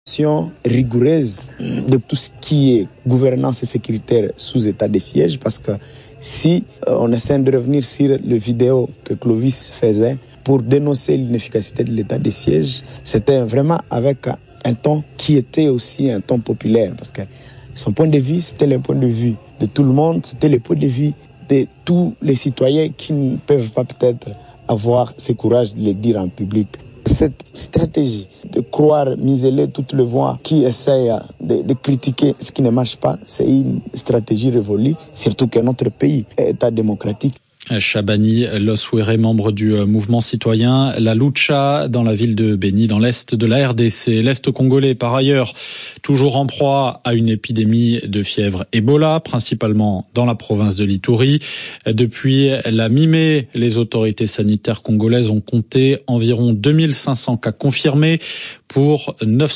rigoureuse de tout ce qui est gouvernance sécuritaire sous état de siège, parce que si on essaie de revenir sur le vidéo que Clovis faisait pour dénoncer l'inefficacité de l'état de siège, c'était vraiment avec un ton qui était aussi un ton populaire, parce que son point de vue, c'était le point de vue de tout le monde, c'était le point de vue de tous les citoyens qui ne peuvent pas peut-être avoir ce courage de le dire en public. Cette stratégie de croire museler toutes les voix qui essayent de critiquer ce qui ne marche pas, c'est une stratégie révolue, surtout que notre pays est État démocratique. Chabani Loswere, membre du mouvement citoyen La Lucha dans la ville de Beni, dans l'est de la RDC. L'est congolais, par ailleurs, toujours en proie à une épidémie de fièvre Ebola, principalement dans la province de l'Ituri. Depuis la mi-mai, les autorités sanitaires congolaises ont compté environ 2500 cas confirmés pour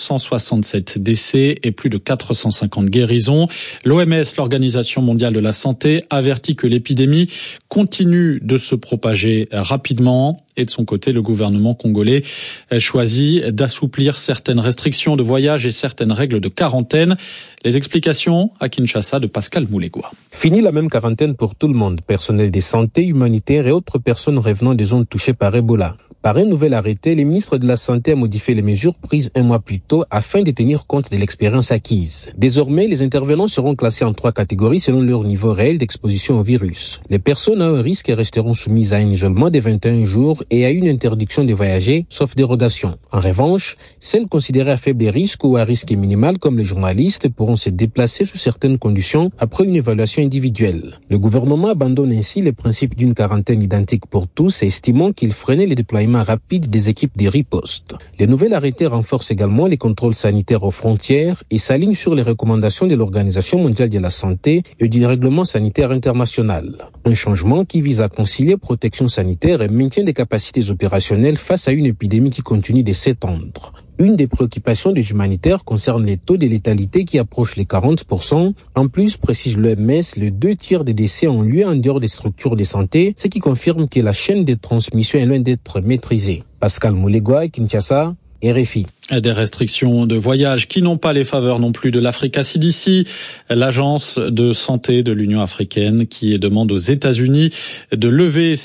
967 décès et plus de 450 guérisons. L'OMS, l'Organisation mondiale de la santé, avertit que l'épidémie continue de se propager rapidement. Et de son côté, le gouvernement congolais choisit d'assouplir certaines restrictions de voyage et certaines règles de quarantaine. Les explications à Kinshasa de Pascal Moulegua. Fini la même quarantaine pour tout le monde, personnel de santé, humanitaire et autres personnes revenant des zones touchées par Ebola. Par un nouvel arrêté, le ministre de la Santé a modifié les mesures prises un mois plus tôt afin de tenir compte de l'expérience acquise. Désormais, les intervenants seront classés en 3 catégories selon leur niveau réel d'exposition au virus. Les personnes à un risque resteront soumises à un isolement de 21 jours et à une interdiction de voyager, sauf dérogation. En revanche, celles considérées à faible risque ou à risque minimal, comme les journalistes, pourront se déplacer sous certaines conditions après une évaluation individuelle. Le gouvernement abandonne ainsi le principe d'une quarantaine identique pour tous, estimant qu'il freinait le déploiement rapide des équipes de riposte. Le nouvel arrêté renforce également les contrôles sanitaires aux frontières et s'aligne sur les recommandations de l'Organisation mondiale de la santé et du règlement sanitaire international. Un changement qui vise à concilier protection sanitaire et maintien des capacités opérationnelles face à une épidémie qui continue de s'étendre. Une des préoccupations des humanitaires concerne les taux de létalité qui approchent les 40%. En plus, précise l'OMS, les 2/3 des décès ont lieu en dehors des structures de santé, ce qui confirme que la chaîne de transmission est loin d'être maîtrisée. Pascal Moulegua, Kinshasa, RFI. Des restrictions de voyage qui n'ont pas les faveurs non plus de l'Africa CDC, l'agence de santé de l'Union africaine qui demande aux États-Unis de lever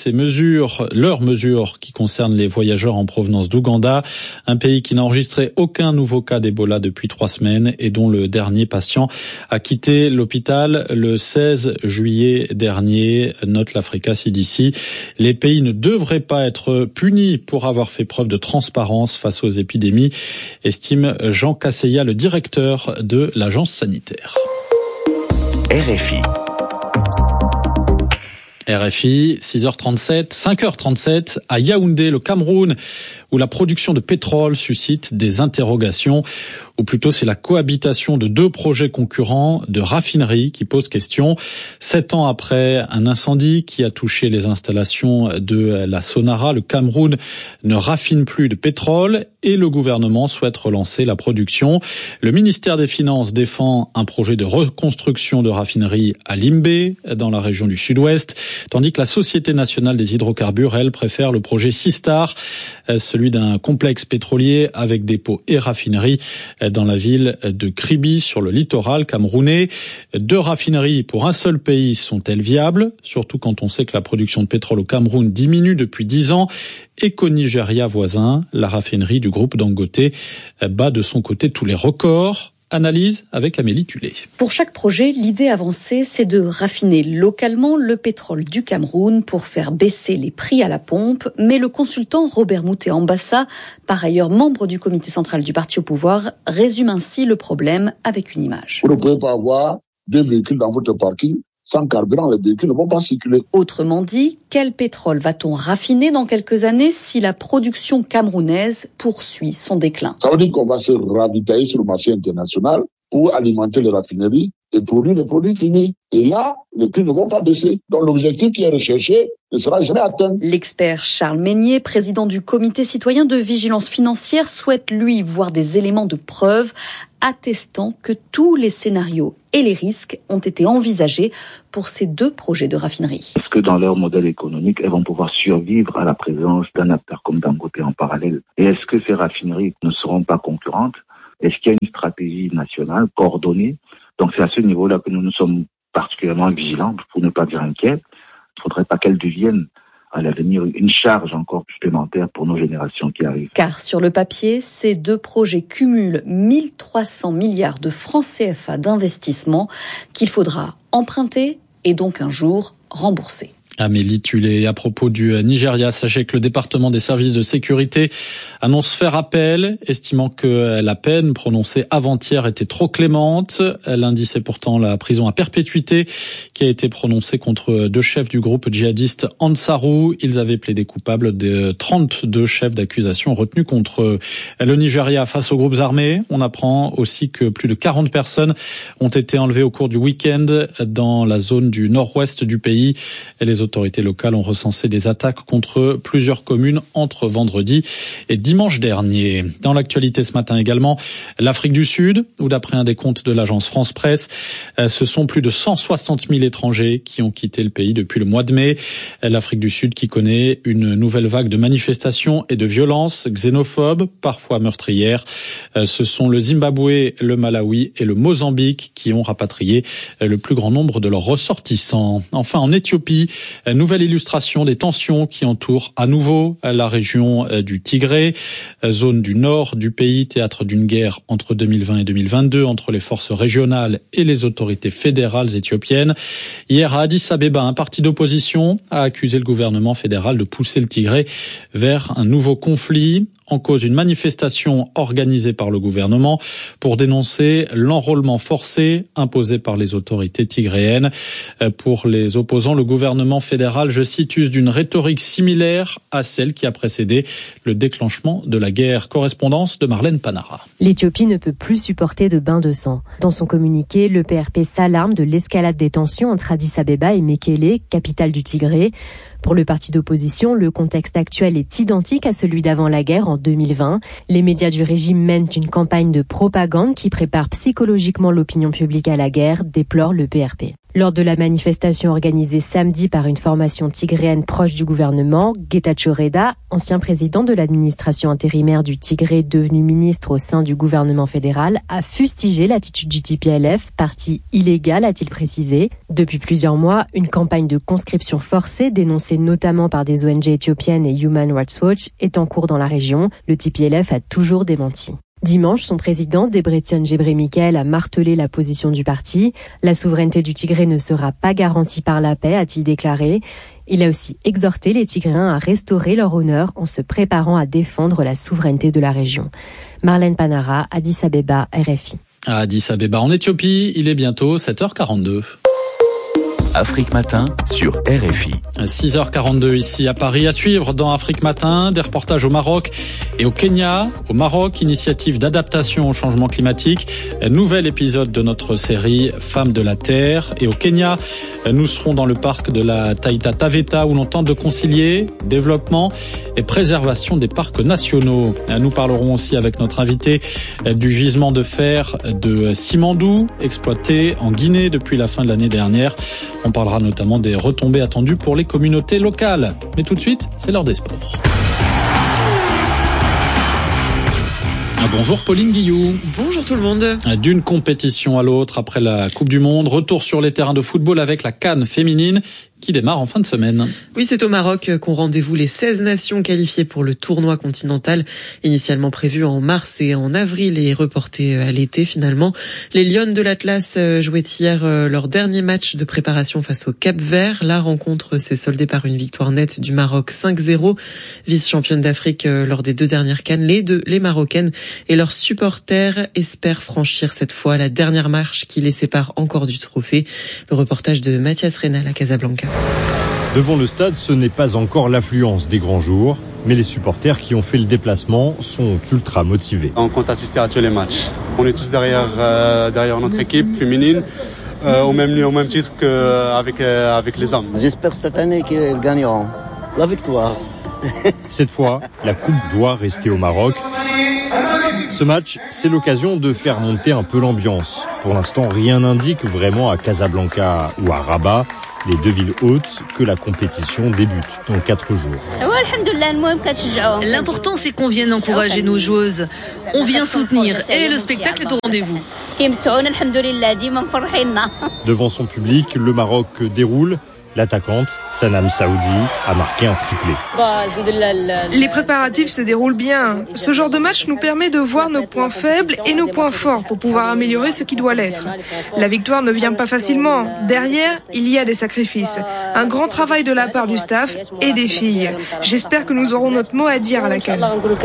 leurs mesures qui concernent les voyageurs en provenance d'Ouganda, un pays qui n'a enregistré aucun nouveau cas d'Ebola depuis 3 semaines et dont le dernier patient a quitté l'hôpital le 16 juillet dernier, note l'Africa CDC. Les pays ne devraient pas être punis pour avoir fait preuve de transparence face aux épidémies, estime Jean Casseya, le directeur de l'agence sanitaire. RFI, 6h37, 5h37, à Yaoundé, le Cameroun, où la production de pétrole suscite des interrogations, ou plutôt c'est la cohabitation de 2 projets concurrents de raffineries qui pose question. 7 ans après un incendie qui a touché les installations de la Sonara, le Cameroun ne raffine plus de pétrole et le gouvernement souhaite relancer la production. Le ministère des Finances défend un projet de reconstruction de raffinerie à Limbé, dans la région du Sud-Ouest, tandis que la Société nationale des hydrocarbures, elle, préfère le projet Sistar, celui d'un complexe pétrolier avec dépôt et raffinerie dans la ville de Kribi, sur le littoral camerounais. 2 raffineries pour un seul pays sont-elles viables? Surtout quand on sait que la production de pétrole au Cameroun diminue depuis 10 ans et qu'au Nigeria voisin, la raffinerie du groupe Dangote bat de son côté tous les records. Analyse avec Amélie Tulé. Pour chaque projet, l'idée avancée, c'est de raffiner localement le pétrole du Cameroun pour faire baisser les prix à la pompe. Mais le consultant Robert Mouté-Ambassa, par ailleurs membre du comité central du parti au pouvoir, résume ainsi le problème avec une image. Vous ne pouvez pas avoir 2 véhicules dans votre parking. Sans carburant, les véhicules ne vont pas circuler. Autrement dit, quel pétrole va-t-on raffiner dans quelques années si la production camerounaise poursuit son déclin? Ça veut dire qu'on va se ravitailler sur le marché international pour alimenter les raffineries et produire les produits finis. Et là, les prix ne vont pas baisser. Donc l'objectif qui est recherché ne sera jamais atteint. L'expert Charles Meignier, président du comité citoyen de vigilance financière, souhaite lui voir des éléments de preuve attestant que tous les scénarios et les risques ont été envisagés pour ces 2 projets de raffinerie. Est-ce que dans leur modèle économique, elles vont pouvoir survivre à la présence d'un acteur comme Dangote en parallèle? Et est-ce que ces raffineries ne seront pas concurrentes Est-ce qu'il y a une stratégie nationale coordonnée? Donc c'est à ce niveau-là que nous sommes particulièrement vigilants pour ne pas dire inquiets. Il ne faudrait pas qu'elle devienne à l'avenir une charge encore supplémentaire pour nos générations qui arrivent. Car sur le papier, ces deux projets cumulent 1300 milliards de francs CFA d'investissement qu'il faudra emprunter et donc un jour rembourser. Amélie Tulé, à propos du Nigeria, sachez que le département des services de sécurité annonce faire appel, estimant que la peine prononcée avant-hier était trop clémente. Lundi, c'est pourtant la prison à perpétuité qui a été prononcée contre 2 chefs du groupe djihadiste Ansarou. Ils avaient plaidé coupables de 32 chefs d'accusation retenus contre le Nigeria face aux groupes armés. On apprend aussi que plus de 40 personnes ont été enlevées au cours du week-end dans la zone du nord-ouest du pays. Les autorités locales ont recensé des attaques contre plusieurs communes entre vendredi et dimanche dernier. Dans l'actualité ce matin également, l'Afrique du Sud, où d'après un décompte de l'agence France Presse, ce sont plus de 160 000 étrangers qui ont quitté le pays depuis le mois de mai. L'Afrique du Sud qui connaît une nouvelle vague de manifestations et de violences xénophobes, parfois meurtrières. Ce sont le Zimbabwe, le Malawi et le Mozambique qui ont rapatrié le plus grand nombre de leurs ressortissants. Enfin, en Éthiopie, nouvelle illustration des tensions qui entourent à nouveau la région du Tigré, zone du nord du pays, théâtre d'une guerre entre 2020 et 2022 entre les forces régionales et les autorités fédérales éthiopiennes. Hier à Addis Abeba, un parti d'opposition a accusé le gouvernement fédéral de pousser le Tigré vers un nouveau conflit. En cause une manifestation organisée par le gouvernement pour dénoncer l'enrôlement forcé imposé par les autorités tigréennes. Pour les opposants, le gouvernement fédéral, je cite, use d'une rhétorique similaire à celle qui a précédé le déclenchement de la guerre. Correspondance de Marlène Panara. L'Éthiopie ne peut plus supporter de bains de sang. Dans son communiqué, le PRP s'alarme de l'escalade des tensions entre Addis Abeba et Mekele, capitale du Tigré. Pour le parti d'opposition, le contexte actuel est identique à celui d'avant la guerre en 2020. Les médias du régime mènent une campagne de propagande qui prépare psychologiquement l'opinion publique à la guerre, déplore le PRP. Lors de la manifestation organisée samedi par une formation tigréenne proche du gouvernement, Getachew Reda, ancien président de l'administration intérimaire du Tigré devenu ministre au sein du gouvernement fédéral, a fustigé l'attitude du TPLF, parti illégal a-t-il précisé. Depuis plusieurs mois, une campagne de conscription forcée dénoncée notamment par des ONG éthiopiennes et Human Rights Watch est en cours dans la région. Le TPLF a toujours démenti. Dimanche, son président, Debretsion Gebremichael, a martelé la position du parti. La souveraineté du Tigré ne sera pas garantie par la paix, a-t-il déclaré. Il a aussi exhorté les Tigréens à restaurer leur honneur en se préparant à défendre la souveraineté de la région. Marlène Panara, Addis Abeba, RFI. À Addis Abeba, en Éthiopie, il est bientôt 7h42. Afrique Matin sur RFI. 6h42 ici à Paris. À suivre dans Afrique Matin, des reportages au Maroc et au Kenya. Au Maroc, initiative d'adaptation au changement climatique. Nouvel épisode de notre série Femmes de la Terre. Et au Kenya, nous serons dans le parc de la Taita Taveta où l'on tente de concilier développement et préservation des parcs nationaux. Nous parlerons aussi avec notre invité du gisement de fer de Simandou, exploité en Guinée depuis la fin de l'année dernière. On parlera notamment des retombées attendues pour les communautés locales. Mais tout de suite, c'est l'heure des sports. Bonjour Pauline Guillou. Bonjour tout le monde. D'une compétition à l'autre après la Coupe du Monde, retour sur les terrains de football avec la CAN féminine qui démarre en fin de semaine. Oui, c'est au Maroc qu'ont rendez-vous les 16 nations qualifiées pour le tournoi continental, initialement prévu en mars et en avril et reporté à l'été finalement. Les Lionnes de l'Atlas jouaient hier leur dernier match de préparation face au Cap-Vert. La rencontre s'est soldée par une victoire nette du Maroc 5-0. Vice-championne d'Afrique lors des 2 dernières CAN, les Marocaines et leurs supporters espèrent franchir cette fois la dernière marche qui les sépare encore du trophée. Le reportage de Mathias Reynal à Casablanca. Devant le stade, ce n'est pas encore l'affluence des grands jours, mais les supporters qui ont fait le déplacement sont ultra motivés. On compte assister à tous les matchs. On est tous derrière notre équipe féminine, au même titre qu'avec les hommes. J'espère cette année qu'ils gagneront la victoire. Cette fois, la coupe doit rester au Maroc. Ce match, c'est l'occasion de faire monter un peu l'ambiance. Pour l'instant, rien n'indique vraiment à Casablanca ou à Rabat les 2 villes hôtes, que la compétition débute dans 4 jours. L'important, c'est qu'on vienne encourager nos joueuses. On vient soutenir et le spectacle est au rendez-vous. Devant son public, le Maroc déroule. L'attaquante, Sanam Saoudi, a marqué un triplé. Les préparatifs se déroulent bien. Ce genre de match nous permet de voir nos points faibles et nos points forts pour pouvoir améliorer ce qui doit l'être. La victoire ne vient pas facilement. Derrière, il y a des sacrifices. Un grand travail de la part du staff et des filles. J'espère que nous aurons notre mot à dire à la CAN.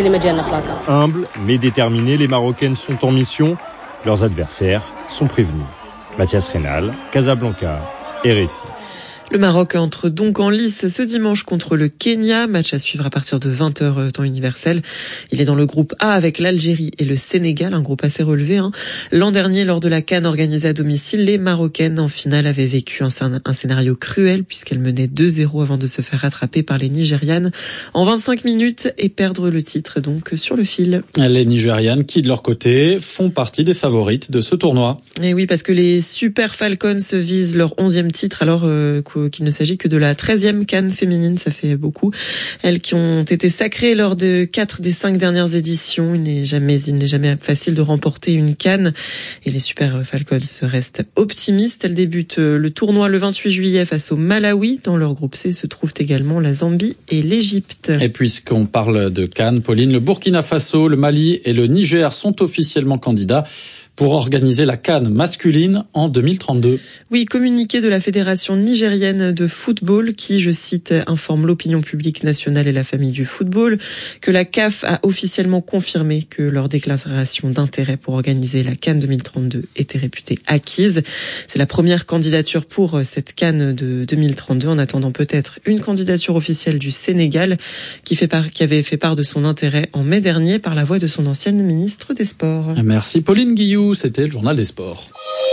Humbles mais déterminés, les Marocaines sont en mission. Leurs adversaires sont prévenus. Mathias Reynal, Casablanca, RFI. Le Maroc entre donc en lice ce dimanche contre le Kenya, match à suivre à partir de 20h temps universel. Il est dans le groupe A avec l'Algérie et le Sénégal, un groupe assez relevé. L'an dernier, lors de la CAN organisée à domicile, les Marocaines en finale avaient vécu un scénario cruel puisqu'elles menaient 2-0 avant de se faire rattraper par les Nigérianes en 25 minutes et perdre le titre donc sur le fil. Les Nigérianes qui de leur côté font partie des favorites de ce tournoi. Et oui, parce que les Super Falcons visent leur 11e titre alors qu'il ne s'agit que de la 13e CAN féminine, ça fait beaucoup. Elles qui ont été sacrées lors de 4 des 5 dernières éditions. Il n'est jamais facile de remporter une CAN et les Super Falcons restent optimistes. Elles débutent le tournoi le 28 juillet face au Malawi. Dans leur groupe C se trouvent également la Zambie et l'Égypte. Et puisqu'on parle de CAN, Pauline, le Burkina Faso, le Mali et le Niger sont officiellement candidats pour organiser la CAN masculine en 2032. Oui, communiqué de la Fédération nigérienne de football qui, je cite, informe l'opinion publique nationale et la famille du football que la CAF a officiellement confirmé que leur déclaration d'intérêt pour organiser la CAN 2032 était réputée acquise. C'est la première candidature pour cette CAN de 2032, en attendant peut-être une candidature officielle du Sénégal qui avait fait part de son intérêt en mai dernier par la voix de son ancienne ministre des Sports. Merci Pauline Guillou. C'était le journal des sports.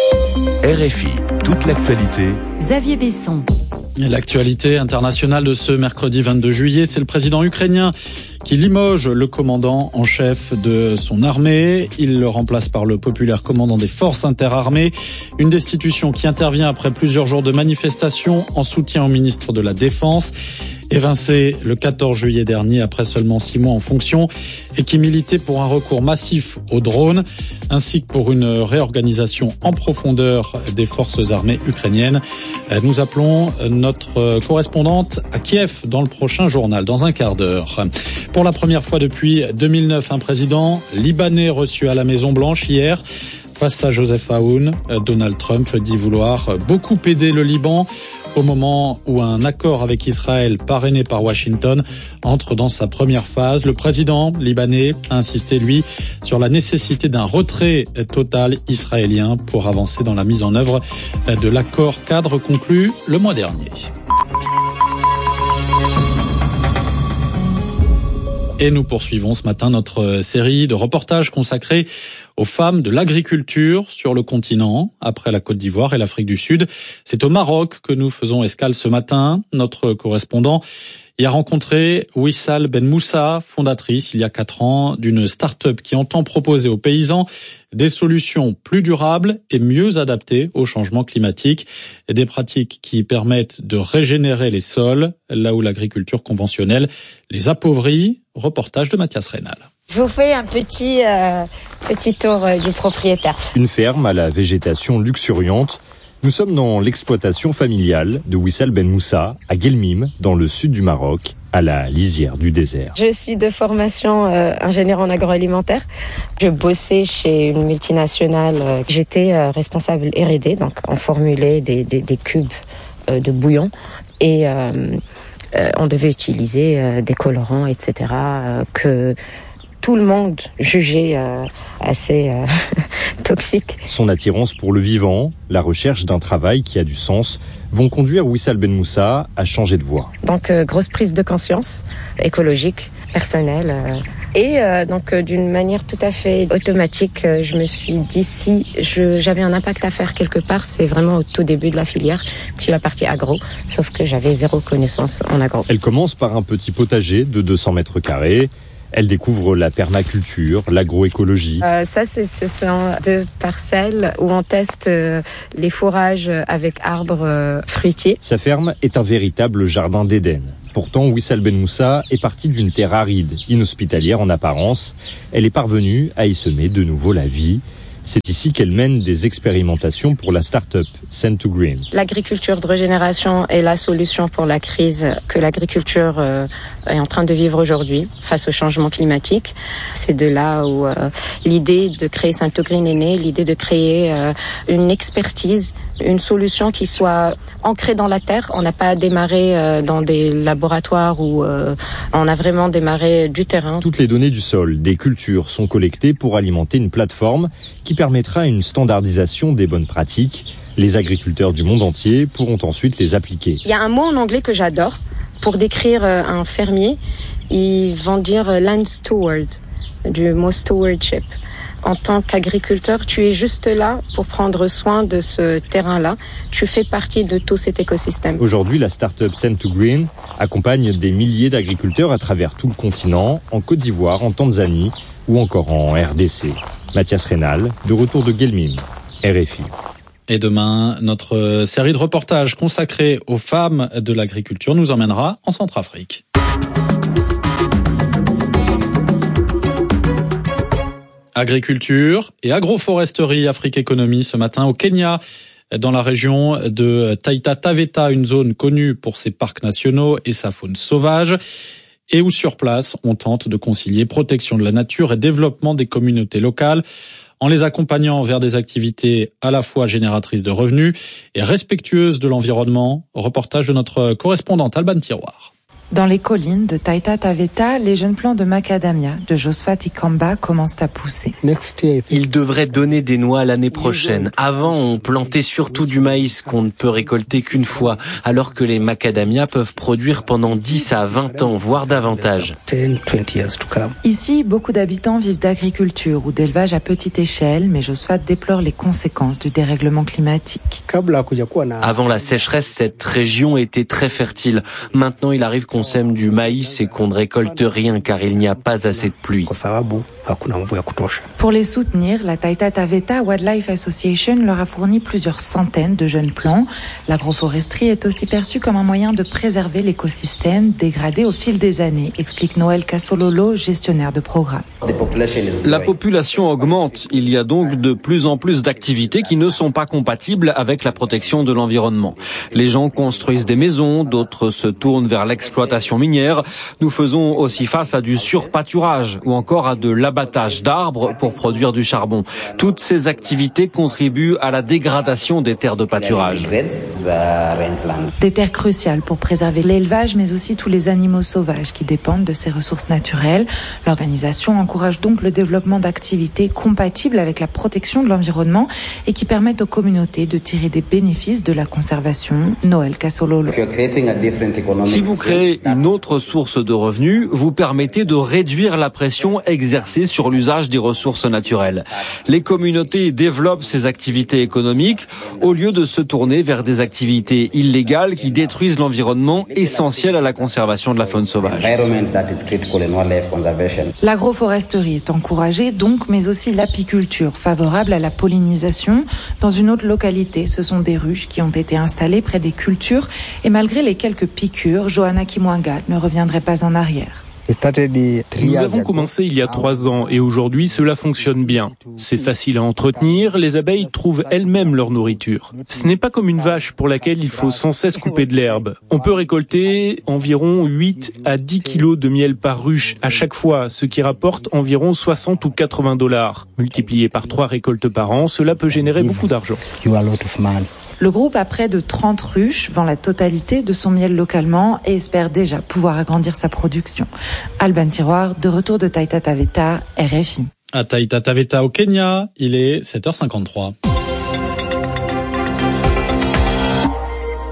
RFI, toute l'actualité. Xavier Besson. Et l'actualité internationale de ce mercredi 22 juillet, c'est le président ukrainien qui limoge le commandant en chef de son armée. Il le remplace par le populaire commandant des forces interarmées. Une destitution qui intervient après plusieurs jours de manifestations en soutien au ministre de la Défense, évincé le 14 juillet dernier après seulement 6 mois en fonction et qui militait pour un recours massif aux drones ainsi que pour une réorganisation en profondeur des forces armées ukrainiennes. Nous appelons notre correspondante à Kiev dans le prochain journal, dans un quart d'heure. Pour la première fois depuis 2009, un président libanais reçu à la Maison-Blanche hier. Face à Joseph Aoun, Donald Trump dit vouloir beaucoup aider le Liban au moment où un accord avec Israël parrainé par Washington entre dans sa première phase. Le président libanais a insisté, lui, sur la nécessité d'un retrait total israélien pour avancer dans la mise en œuvre de l'accord cadre conclu le mois dernier. Et nous poursuivons ce matin notre série de reportages consacrés aux femmes de l'agriculture sur le continent, après la Côte d'Ivoire et l'Afrique du Sud. C'est au Maroc que nous faisons escale ce matin. Notre correspondant y a rencontré Wissal Ben Moussa, fondatrice il y a 4 ans d'une start-up qui entend proposer aux paysans des solutions plus durables et mieux adaptées au changement climatique, et des pratiques qui permettent de régénérer les sols, là où l'agriculture conventionnelle les appauvrit. Reportage de Mathias Reynal. Je vous fais un petit tour du propriétaire. Une ferme à la végétation luxuriante. Nous sommes dans l'exploitation familiale de Wissal Ben Moussa, à Guelmim, dans le sud du Maroc, à la lisière du désert. Je suis de formation ingénieur en agroalimentaire. Je bossais chez une multinationale. J'étais responsable R&D, donc on formulait des cubes de bouillon et on devait utiliser des colorants, etc., que tout le monde jugeait assez toxique. Son attirance pour le vivant, la recherche d'un travail qui a du sens, vont conduire Wissal Ben Moussa à changer de voie. Donc, grosse prise de conscience écologique, personnelle. Donc, d'une manière tout à fait automatique, je me suis dit, si j'avais un impact à faire quelque part, c'est vraiment au tout début de la filière, sur la partie agro, sauf que j'avais zéro connaissance en agro. Elle commence par un petit potager de 200 mètres carrés. Elle découvre la permaculture, l'agroécologie. Ce sont 2 parcelles où on teste les fourrages avec arbres fruitiers. Sa ferme est un véritable jardin d'Éden. Pourtant, Wissal Ben Moussa est partie d'une terre aride, inhospitalière en apparence. Elle est parvenue à y semer de nouveau la vie. C'est ici qu'elle mène des expérimentations pour la start-up Sen2Green. L'agriculture de régénération est la solution pour la crise que l'agriculture est en train de vivre aujourd'hui face au changement climatique. C'est de là où l'idée de créer Sen2Green est née, l'idée de créer une expertise, une solution qui soit ancrée dans la terre. On n'a pas démarré dans des laboratoires où on a vraiment démarré du terrain. Toutes les données du sol, des cultures sont collectées pour alimenter une plateforme qui permettra une standardisation des bonnes pratiques. Les agriculteurs du monde entier pourront ensuite les appliquer. Il y a un mot en anglais que j'adore pour décrire un fermier. Ils vont dire land steward, du mot stewardship. En tant qu'agriculteur, tu es juste là pour prendre soin de ce terrain-là. Tu fais partie de tout cet écosystème. Aujourd'hui, la start-up Sen2Green accompagne des milliers d'agriculteurs à travers tout le continent, en Côte d'Ivoire, en Tanzanie ou encore en RDC. Mathias Rénal, de retour de Guelmim, RFI. Et demain, notre série de reportages consacrée aux femmes de l'agriculture nous emmènera en Centrafrique. Agriculture et agroforesterie, Afrique Économie ce matin au Kenya, dans la région de Taita Taveta, une zone connue pour ses parcs nationaux et sa faune sauvage, et où sur place on tente de concilier protection de la nature et développement des communautés locales, en les accompagnant vers des activités à la fois génératrices de revenus et respectueuses de l'environnement. Reportage de notre correspondante Alban Tiroir. Dans les collines de Taita Taveta, les jeunes plants de macadamia de Josphat Ikamba commencent à pousser. Ils devraient donner des noix l'année prochaine. Avant, on plantait surtout du maïs qu'on ne peut récolter qu'une fois, alors que les macadamias peuvent produire pendant 10 à 20 ans, voire davantage. Ici, beaucoup d'habitants vivent d'agriculture ou d'élevage à petite échelle, mais Josphat déplore les conséquences du dérèglement climatique. Avant la sécheresse, cette région était très fertile. Maintenant, il arrive qu'on sème du maïs et qu'on ne récolte rien car il n'y a pas assez de pluie. Pour les soutenir, la Taita Taveta Wildlife Association leur a fourni plusieurs centaines de jeunes plants. L'agroforesterie est aussi perçue comme un moyen de préserver l'écosystème dégradé au fil des années, explique Noël Kassololo, gestionnaire de programme. La population augmente. Il y a donc de plus en plus d'activités qui ne sont pas compatibles avec la protection de l'environnement. Les gens construisent des maisons, d'autres se tournent vers l'exploitation minière. Nous faisons aussi face à du surpâturage ou encore à de l'abattage d'arbres pour produire du charbon. Toutes ces activités contribuent à la dégradation des terres de pâturage. Des terres cruciales pour préserver l'élevage, mais aussi tous les animaux sauvages qui dépendent de ces ressources naturelles. L'organisation encourage donc le développement d'activités compatibles avec la protection de l'environnement et qui permettent aux communautés de tirer des bénéfices de la conservation. Noël Kassololo. Si vous créez une autre source de revenus, vous permettez de réduire la pression exercée sur l'usage des ressources naturelles. Les communautés développent ces activités économiques au lieu de se tourner vers des activités illégales qui détruisent l'environnement essentiel à la conservation de la faune sauvage. L'agroforesterie est encouragée donc, mais aussi l'apiculture, favorable à la pollinisation. Dans une autre localité, ce sont des ruches qui ont été installées près des cultures et malgré les quelques piqûres, Johanna Kimwanga ne reviendrait pas en arrière. Nous avons commencé il y a 3 ans et aujourd'hui cela fonctionne bien. C'est facile à entretenir, les abeilles trouvent elles-mêmes leur nourriture. Ce n'est pas comme une vache pour laquelle il faut sans cesse couper de l'herbe. On peut récolter environ 8 à 10 kilos de miel par ruche à chaque fois, ce qui rapporte environ 60 ou 80 $. Multiplié par 3 récoltes par an, cela peut générer beaucoup d'argent. Le groupe a près de 30 ruches, vend la totalité de son miel localement et espère déjà pouvoir agrandir sa production. Alban Tiroir, de retour de Taita Taveta, RFI. À Taita Taveta au Kenya, il est 7h53.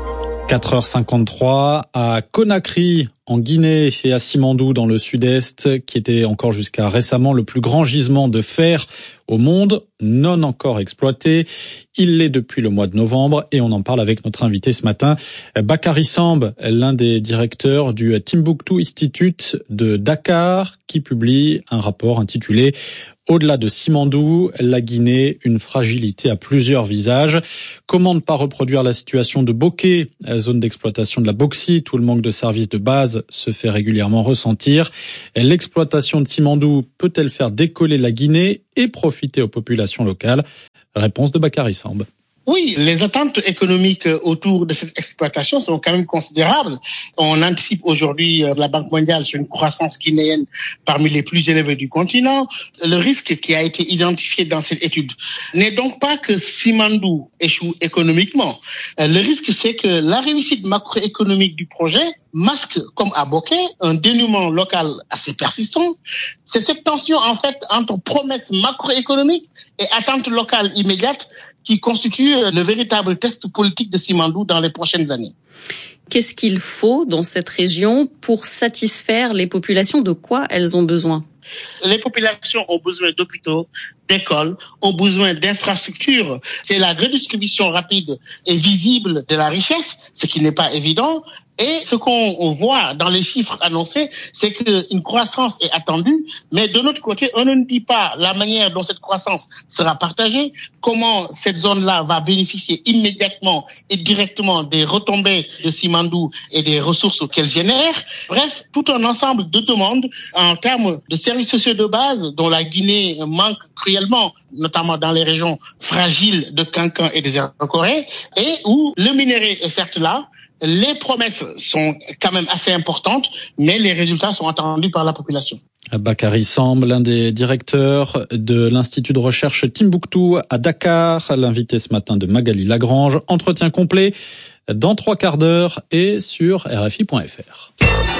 4h53 à Conakry, en Guinée, et à Simandou, dans le sud-est, qui était encore jusqu'à récemment le plus grand gisement de fer au monde, non encore exploité. Il l'est depuis le mois de novembre et on en parle avec notre invité ce matin, Bakary Samb, l'un des directeurs du Timbuktu Institute de Dakar, qui publie un rapport intitulé « Au-delà de Simandou, la Guinée, une fragilité à plusieurs visages ». Comment ne pas reproduire la situation de Boké, zone d'exploitation de la bauxite, où le manque de services de base se fait régulièrement ressentir. L'exploitation de Simandou peut-elle faire décoller la Guinée et profiter aux populations locales? Réponse de Bakary Samb. Oui, les attentes économiques autour de cette exploitation sont quand même considérables. On anticipe aujourd'hui la Banque mondiale sur une croissance guinéenne parmi les plus élevées du continent. Le risque qui a été identifié dans cette étude n'est donc pas que Simandou échoue économiquement. Le risque, c'est que la réussite macroéconomique du projet masque, comme à Boké, un dénouement local assez persistant. C'est cette tension, en fait, entre promesses macroéconomiques et attentes locales immédiates qui constitue le véritable test politique de Simandou dans les prochaines années. Qu'est-ce qu'il faut dans cette région pour satisfaire les populations? De quoi elles ont besoin? Les populations ont besoin d'hôpitaux, d'écoles, ont besoin d'infrastructures. C'est la redistribution rapide et visible de la richesse, ce qui n'est pas évident. Et ce qu'on voit dans les chiffres annoncés, c'est qu'une croissance est attendue, mais de notre côté, on ne dit pas la manière dont cette croissance sera partagée, comment cette zone-là va bénéficier immédiatement et directement des retombées de Simandou et des ressources qu'elle génère. Bref, tout un ensemble de demandes en termes de services sociaux de base dont la Guinée manque cruellement, notamment dans les régions fragiles de Kankan et des Corée, et où le minerai est certes là. Les promesses sont quand même assez importantes, mais les résultats sont attendus par la population. Bakary Samb, l'un des directeurs de l'Institut de recherche Timbuktu à Dakar, l'invité ce matin de Magali Lagrange. Entretien complet dans 3 quarts d'heure et sur RFI.fr.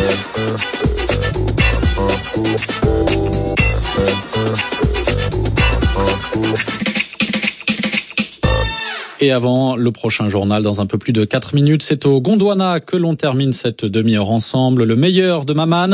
Et avant le prochain journal, dans un peu plus de 4 minutes, c'est au Gondwana que l'on termine cette demi-heure ensemble. Le meilleur de Maman,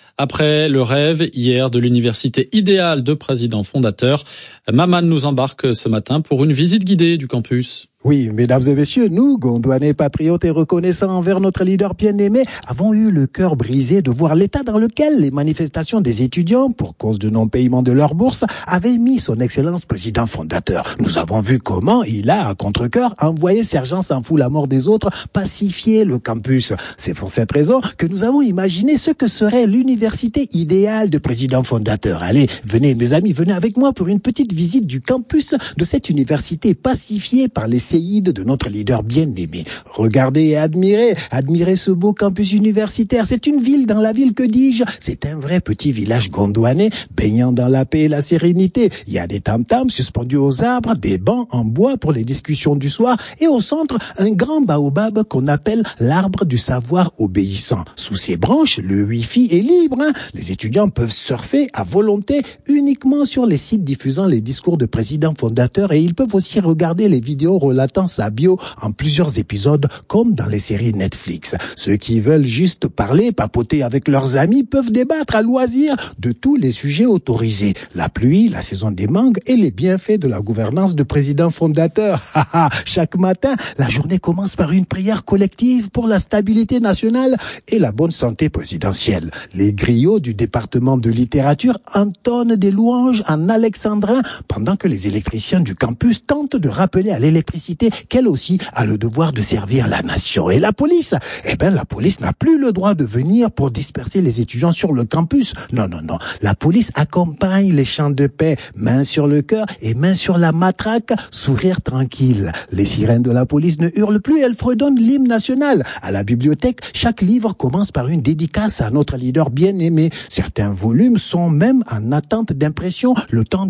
après le rêve hier de l'université idéale de président fondateur. Maman nous embarque ce matin pour une visite guidée du campus. Oui, mesdames et messieurs, nous, Gondwanais patriotes et reconnaissants envers notre leader bien-aimé, avons eu le cœur brisé de voir l'état dans lequel les manifestations des étudiants, pour cause de non-paiement de leur bourse, avaient mis son excellence président fondateur. Nous avons vu comment il a, à contre-cœur, envoyé sergent s'en fout la mort des autres, pacifier le campus. C'est pour cette raison que nous avons imaginé ce que serait l'université idéale de président fondateur. Allez, venez, mes amis, venez avec moi pour une petite visite du campus de cette université pacifiée par les séides de notre leader bien-aimé. Regardez et admirez ce beau campus universitaire. C'est une ville dans la ville, que dis-je? C'est un vrai petit village gondwanais, baignant dans la paix et la sérénité. Il y a des tam-tams suspendus aux arbres, des bancs en bois pour les discussions du soir, et au centre, un grand baobab qu'on appelle l'arbre du savoir obéissant. Sous ses branches, le Wi-Fi est libre. Les étudiants peuvent surfer à volonté uniquement sur les sites diffusant les discours de président fondateur, et ils peuvent aussi regarder les vidéos relatant sa bio en plusieurs épisodes, comme dans les séries Netflix. Ceux qui veulent juste parler, papoter avec leurs amis peuvent débattre à loisir de tous les sujets autorisés. La pluie, la saison des mangues et les bienfaits de la gouvernance de président fondateur. Chaque matin, la journée commence par une prière collective pour la stabilité nationale et la bonne santé présidentielle. Les griots du département de littérature entonnent des louanges en alexandrin pendant que les électriciens du campus tentent de rappeler à l'électricité qu'elle aussi a le devoir de servir la nation. Et la police? La police n'a plus le droit de venir pour disperser les étudiants sur le campus. Non. La police accompagne les chants de paix, main sur le cœur et main sur la matraque, sourire tranquille. Les sirènes de la police ne hurlent plus, elles fredonnent l'hymne national. À la bibliothèque, chaque livre commence par une dédicace à notre leader bien-aimé. Certains volumes sont même en attente d'impression, le temps d'obtenir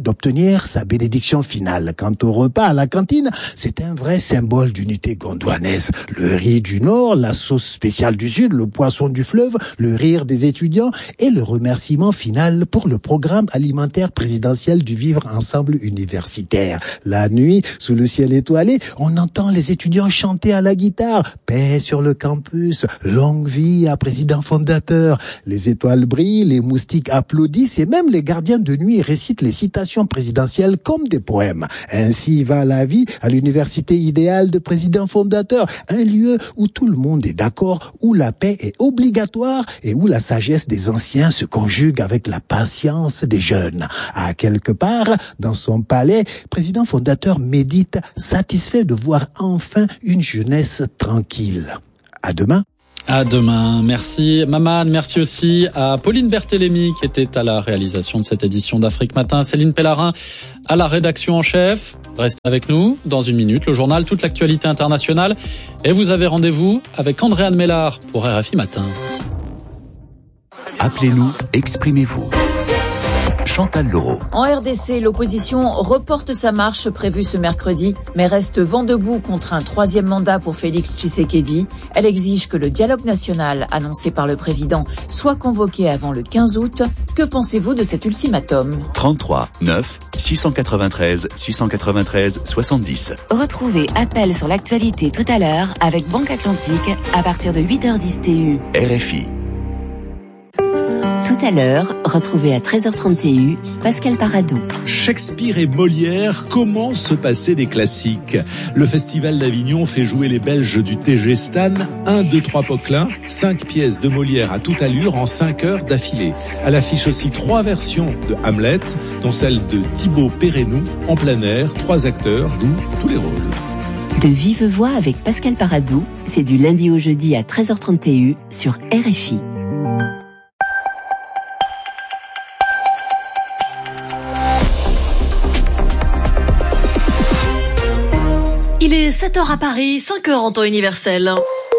Hier, sa bénédiction finale. Quant au repas à la cantine, c'est un vrai symbole d'unité gondouanaise. Le riz du Nord, la sauce spéciale du Sud, le poisson du fleuve, le rire des étudiants et le remerciement final pour le programme alimentaire présidentiel du Vivre Ensemble universitaire. La nuit, sous le ciel étoilé, on entend les étudiants chanter à la guitare « Paix sur le campus, longue vie à président fondateur ». Les étoiles brillent, les moustiques applaudissent et même les gardiens de nuit récitent les citations présidentielles comme des poèmes. Ainsi va la vie à l'université idéale de président fondateur, un lieu où tout le monde est d'accord, où la paix est obligatoire et où la sagesse des anciens se conjugue avec la patience des jeunes. À quelque part, dans son palais, président fondateur médite, satisfait de voir enfin une jeunesse tranquille. À demain. À demain. Merci Maman, merci aussi à Pauline Berthélémy qui était à la réalisation de cette édition d'Afrique Matin, Céline Pellarin à la rédaction en chef. Restez avec nous dans une minute, le journal, toute l'actualité internationale et vous avez rendez-vous avec Andréane Mellard pour RFI Matin. Appelez-nous, exprimez-vous. Chantal Leroux. En RDC, l'opposition reporte sa marche prévue ce mercredi, mais reste vent debout contre un troisième mandat pour Félix Tshisekedi. Elle exige que le dialogue national annoncé par le président soit convoqué avant le 15 août. Que pensez-vous de cet ultimatum ? 33 9 693 693 70. Retrouvez Appel sur l'actualité tout à l'heure avec Banque Atlantique à partir de 8h10 TU. RFI. Tout à l'heure, retrouvez à 13h30 TU Pascal Paradou. Shakespeare et Molière, comment se passer des classiques ? Le Festival d'Avignon fait jouer les Belges du TG Stan, 1, 2, 3 Poquelin, 5 pièces de Molière à toute allure en 5 heures d'affilée. À l'affiche aussi 3 versions de Hamlet, dont celle de Thibaut Perrenou, en plein air. 3 acteurs jouent tous les rôles. De vive voix avec Pascal Paradou, c'est du lundi au jeudi à 13h30 TU sur RFI. Il est 7h à Paris, 5h en temps universel.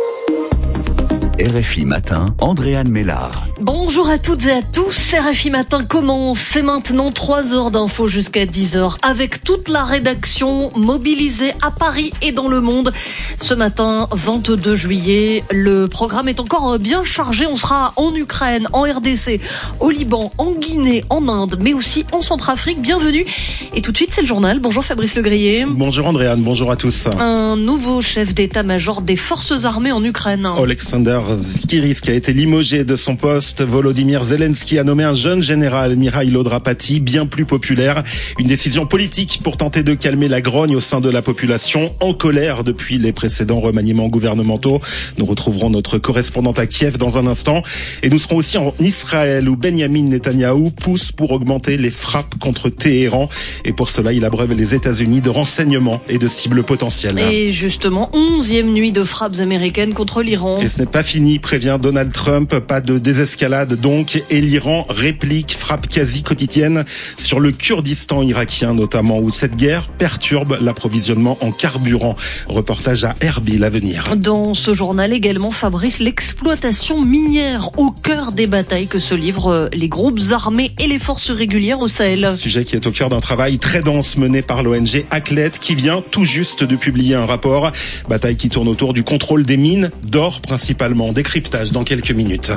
RFI Matin, Andréane Mellard. Bonjour à toutes et à tous, RFI Matin commence, c'est maintenant 3 heures d'infos jusqu'à 10h avec toute la rédaction mobilisée à Paris et dans le monde. Ce matin, 22 juillet, le programme est encore bien chargé, on sera en Ukraine, en RDC, au Liban, en Guinée, en Inde, mais aussi en Centrafrique, bienvenue. Et tout de suite, c'est le journal, bonjour Fabrice Legrier. Bonjour Andréane, bonjour à tous. Un nouveau chef d'état-major des forces armées en Ukraine. Alexander Skiris qui a été limogé de son poste. Volodymyr Zelensky a nommé un jeune général, Mikhailo Drapati, bien plus populaire. Une décision politique pour tenter de calmer la grogne au sein de la population en colère depuis les précédents remaniements gouvernementaux. Nous retrouverons notre correspondante à Kiev dans un instant. Et nous serons aussi en Israël où Benjamin Netanyahou pousse pour augmenter les frappes contre Téhéran. Et pour cela, il abreuve les États-Unis de renseignements et de cibles potentielles. Et justement, 11e nuit de frappes américaines contre l'Iran. Et ce n'est pas fini, prévient Donald Trump. Pas de désescalade donc, et l'Iran réplique, frappe quasi quotidienne sur le Kurdistan irakien notamment, où cette guerre perturbe l'approvisionnement en carburant. Reportage à Erbil à venir. Dans ce journal également, Fabrice, l'exploitation minière au cœur des batailles que se livrent les groupes armés et les forces régulières au Sahel. Sujet qui est au cœur d'un travail très dense mené par l'ONG Aklet qui vient tout juste de publier un rapport. Bataille qui tourne autour du contrôle des mines, d'or principalement. Décryptage dans quelques minutes.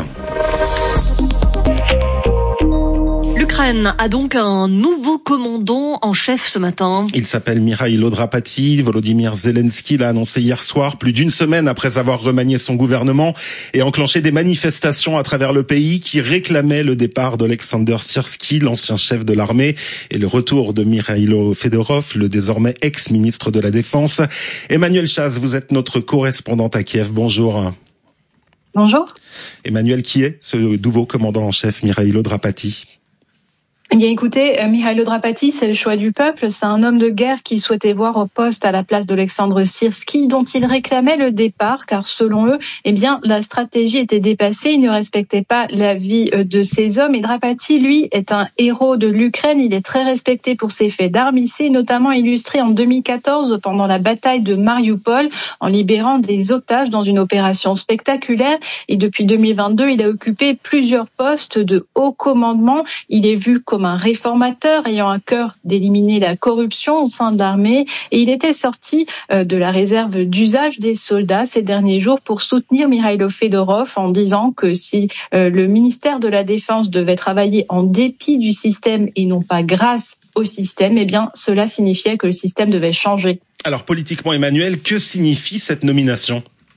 L'Ukraine a donc un nouveau commandant en chef ce matin. Il s'appelle Mikhailo Drapati. Volodymyr Zelensky l'a annoncé hier soir, plus d'une semaine après avoir remanié son gouvernement et enclenché des manifestations à travers le pays qui réclamaient le départ d'Alexander Syrsky, l'ancien chef de l'armée, et le retour de Mikhailo Fedorov, le désormais ex-ministre de la Défense. Emmanuel Chaz, vous êtes notre correspondante à Kiev. Bonjour. Bonjour. Emmanuel, qui est ce nouveau commandant en chef, Mikhailo Drapati ? Eh bien, écoutez, Mikhailo Drapati, c'est le choix du peuple. C'est un homme de guerre qu'il souhaitait voir au poste à la place d'Alexandre Syrsky, dont il réclamait le départ, car selon eux, eh bien, la stratégie était dépassée. Il ne respectait pas la vie de ses hommes. Et Drapati, lui, est un héros de l'Ukraine. Il est très respecté pour ses faits d'armes. Il s'est notamment illustré en 2014 pendant la bataille de Mariupol, en libérant des otages dans une opération spectaculaire. Et depuis 2022, il a occupé plusieurs postes de haut commandement. Il est vu comme comme un réformateur ayant à cœur d'éliminer la corruption au sein de l'armée. Et il était sorti de la réserve d'usage des soldats ces derniers jours pour soutenir Mikhailo Fedorov en disant que si le ministère de la Défense devait travailler en dépit du système et non pas grâce au système, eh bien, cela signifiait que le système devait changer. Alors, politiquement, Emmanuel, que signifie cette nomination ?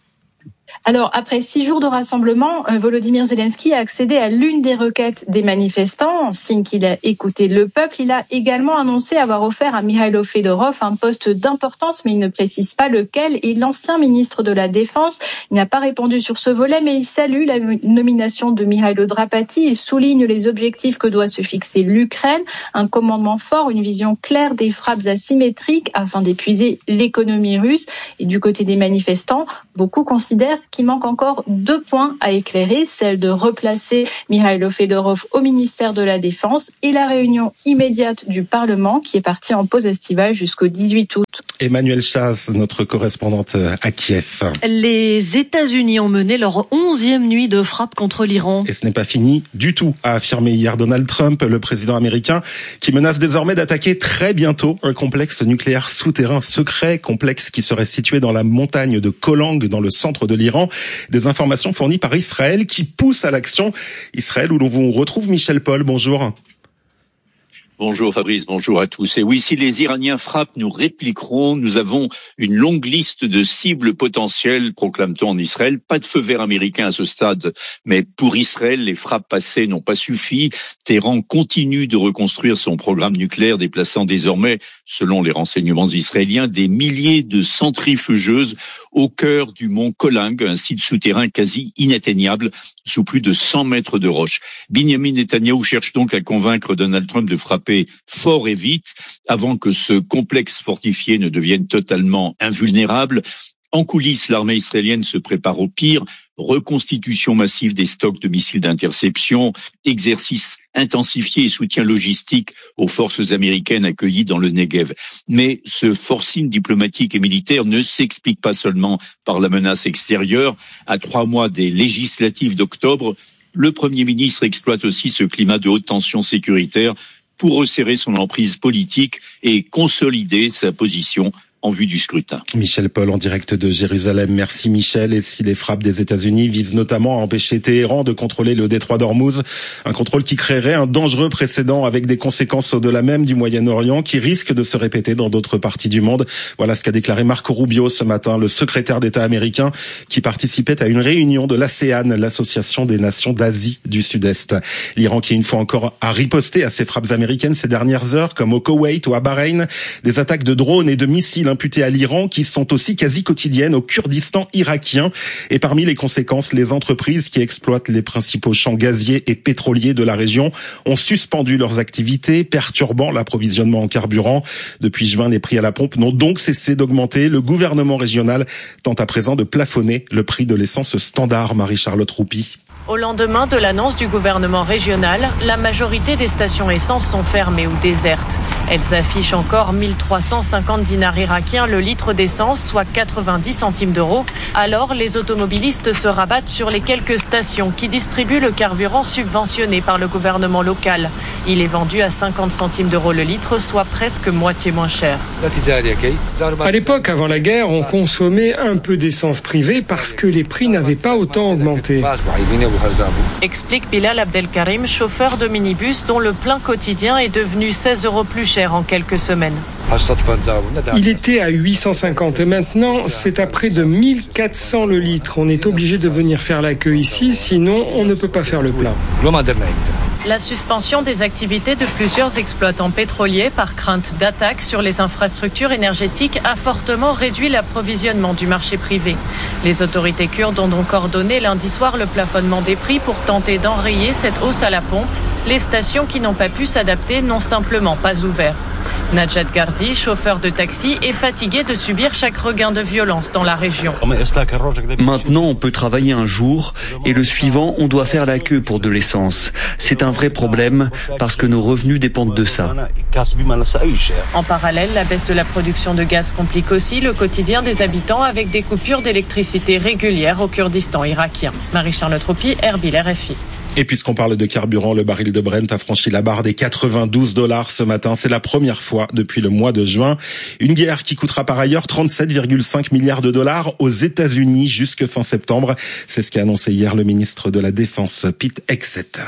Alors, après 6 jours de rassemblement, Volodymyr Zelensky a accédé à l'une des requêtes des manifestants, en signe qu'il a écouté le peuple. Il a également annoncé avoir offert à Mikhailo Fedorov un poste d'importance, mais il ne précise pas lequel. Et l'ancien ministre de la Défense, il n'a pas répondu sur ce volet, mais il salue la nomination de Mihailo Drapati. Il souligne les objectifs que doit se fixer l'Ukraine, un commandement fort, une vision claire des frappes asymétriques afin d'épuiser l'économie russe. Et du côté des manifestants, beaucoup considèrent qu'il manque encore 2 points à éclairer, celle de replacer Mikhailo Fedorov au ministère de la Défense et la réunion immédiate du Parlement qui est partie en pause estivale jusqu'au 18 août. Emmanuel Chasse, notre correspondante à Kiev. Les États-Unis ont mené leur 11e nuit de frappe contre l'Iran. Et ce n'est pas fini du tout, a affirmé hier Donald Trump, le président américain, qui menace désormais d'attaquer très bientôt un complexe nucléaire souterrain secret, complexe qui serait situé dans la montagne de Kolang, dans le centre de l'Iran. Des informations fournies par Israël qui poussent à l'action. Israël où l'on retrouve Michel Paul. Bonjour. Bonjour Fabrice, bonjour à tous. Et oui, si les Iraniens frappent, nous répliquerons. Nous avons une longue liste de cibles potentielles, proclame-t-on en Israël. Pas de feu vert américain à ce stade, mais pour Israël, les frappes passées n'ont pas suffi. Téhéran continue de reconstruire son programme nucléaire, déplaçant désormais, selon les renseignements israéliens, des milliers de centrifugeuses au cœur du mont Kolang, un site souterrain quasi inatteignable, sous plus de 100 mètres de roche. Binyamin Netanyahou cherche donc à convaincre Donald Trump de frapper fort et vite avant que ce complexe fortifié ne devienne totalement invulnérable. En coulisses, l'armée israélienne se prépare au pire. Reconstitution massive des stocks de missiles d'interception, exercice intensifié et soutien logistique aux forces américaines accueillies dans le Negev. Mais ce forcing diplomatique et militaire ne s'explique pas seulement par la menace extérieure. À 3 mois des législatives d'octobre, le Premier ministre exploite aussi ce climat de haute tension sécuritaire pour resserrer son emprise politique et consolider sa position en vue du scrutin. Michel Paul en direct de Jérusalem. Merci Michel. Et si les frappes des États-Unis visent notamment à empêcher Téhéran de contrôler le détroit d'Ormuz, un contrôle qui créerait un dangereux précédent avec des conséquences au-delà même du Moyen-Orient qui risque de se répéter dans d'autres parties du monde. Voilà ce qu'a déclaré Marco Rubio ce matin, le secrétaire d'État américain qui participait à une réunion de l'ASEAN, l'association des nations d'Asie du Sud-Est. L'Iran qui une fois encore a riposté à ces frappes américaines ces dernières heures, comme au Koweït ou à Bahreïn, des attaques de drones et de missiles imputées à l'Iran qui sont aussi quasi quotidiennes au Kurdistan irakien. Et parmi les conséquences, les entreprises qui exploitent les principaux champs gaziers et pétroliers de la région ont suspendu leurs activités, perturbant l'approvisionnement en carburant. Depuis juin, les prix à la pompe n'ont donc cessé d'augmenter. Le gouvernement régional tente à présent de plafonner le prix de l'essence standard. Marie-Charlotte Roupi. Au lendemain de l'annonce du gouvernement régional, la majorité des stations essence sont fermées ou désertes. Elles affichent encore 1350 dinars irakiens le litre d'essence, soit 90 centimes d'euros. Alors, les automobilistes se rabattent sur les quelques stations qui distribuent le carburant subventionné par le gouvernement local. Il est vendu à 50 centimes d'euros le litre, soit presque moitié moins cher. À l'époque, avant la guerre, on consommait un peu d'essence privée parce que les prix n'avaient pas autant augmenté. Explique Bilal Abdelkarim, chauffeur de minibus dont le plein quotidien est devenu 16 € plus cher en quelques semaines. Il était à 850 et maintenant c'est à près de 1400 le litre. On est obligé de venir faire la queue ici, sinon on ne peut pas faire le plein. La suspension des activités de plusieurs exploitants pétroliers par crainte d'attaque sur les infrastructures énergétiques a fortement réduit l'approvisionnement du marché privé. Les autorités kurdes ont donc ordonné lundi soir le plafonnement des prix pour tenter d'enrayer cette hausse à la pompe. Les stations qui n'ont pas pu s'adapter n'ont simplement pas ouvert. Najat Gardi, chauffeur de taxi, est fatigué de subir chaque regain de violence dans la région. Maintenant, on peut travailler un jour et le suivant, on doit faire la queue pour de l'essence. C'est un vrai problème parce que nos revenus dépendent de ça. En parallèle, la baisse de la production de gaz complique aussi le quotidien des habitants avec des coupures d'électricité régulières au Kurdistan irakien. Marie-Charlotte Roupi, Erbil, RFI. Et puisqu'on parle de carburant, le baril de Brent a franchi la barre des $92 ce matin. C'est la première fois depuis le mois de juin. Une guerre qui coûtera par ailleurs 37,5 milliards de dollars aux États-Unis jusque fin septembre. C'est ce qu'a annoncé hier le ministre de la Défense, Pete Hegseth.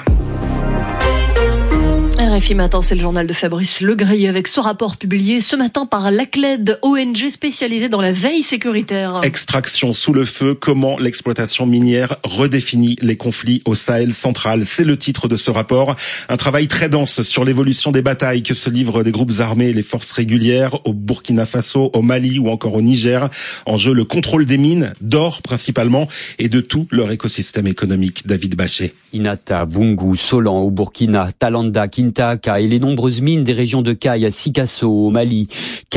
RFI Matin, c'est le journal de Fabrice Legris avec ce rapport publié ce matin par l'ACLED, ONG spécialisée dans la veille sécuritaire. Extraction sous le feu, comment l'exploitation minière redéfinit les conflits au Sahel central. C'est le titre de ce rapport. Un travail très dense sur l'évolution des batailles que se livrent des groupes armés et les forces régulières au Burkina Faso, au Mali ou encore au Niger. En jeu, le contrôle des mines, d'or principalement, et de tout leur écosystème économique. David Bachet. Inata, Bungu, Solan au Burkina, Talanda, Kintaaka et les nombreuses mines des régions de Kay à Sikasso au Mali.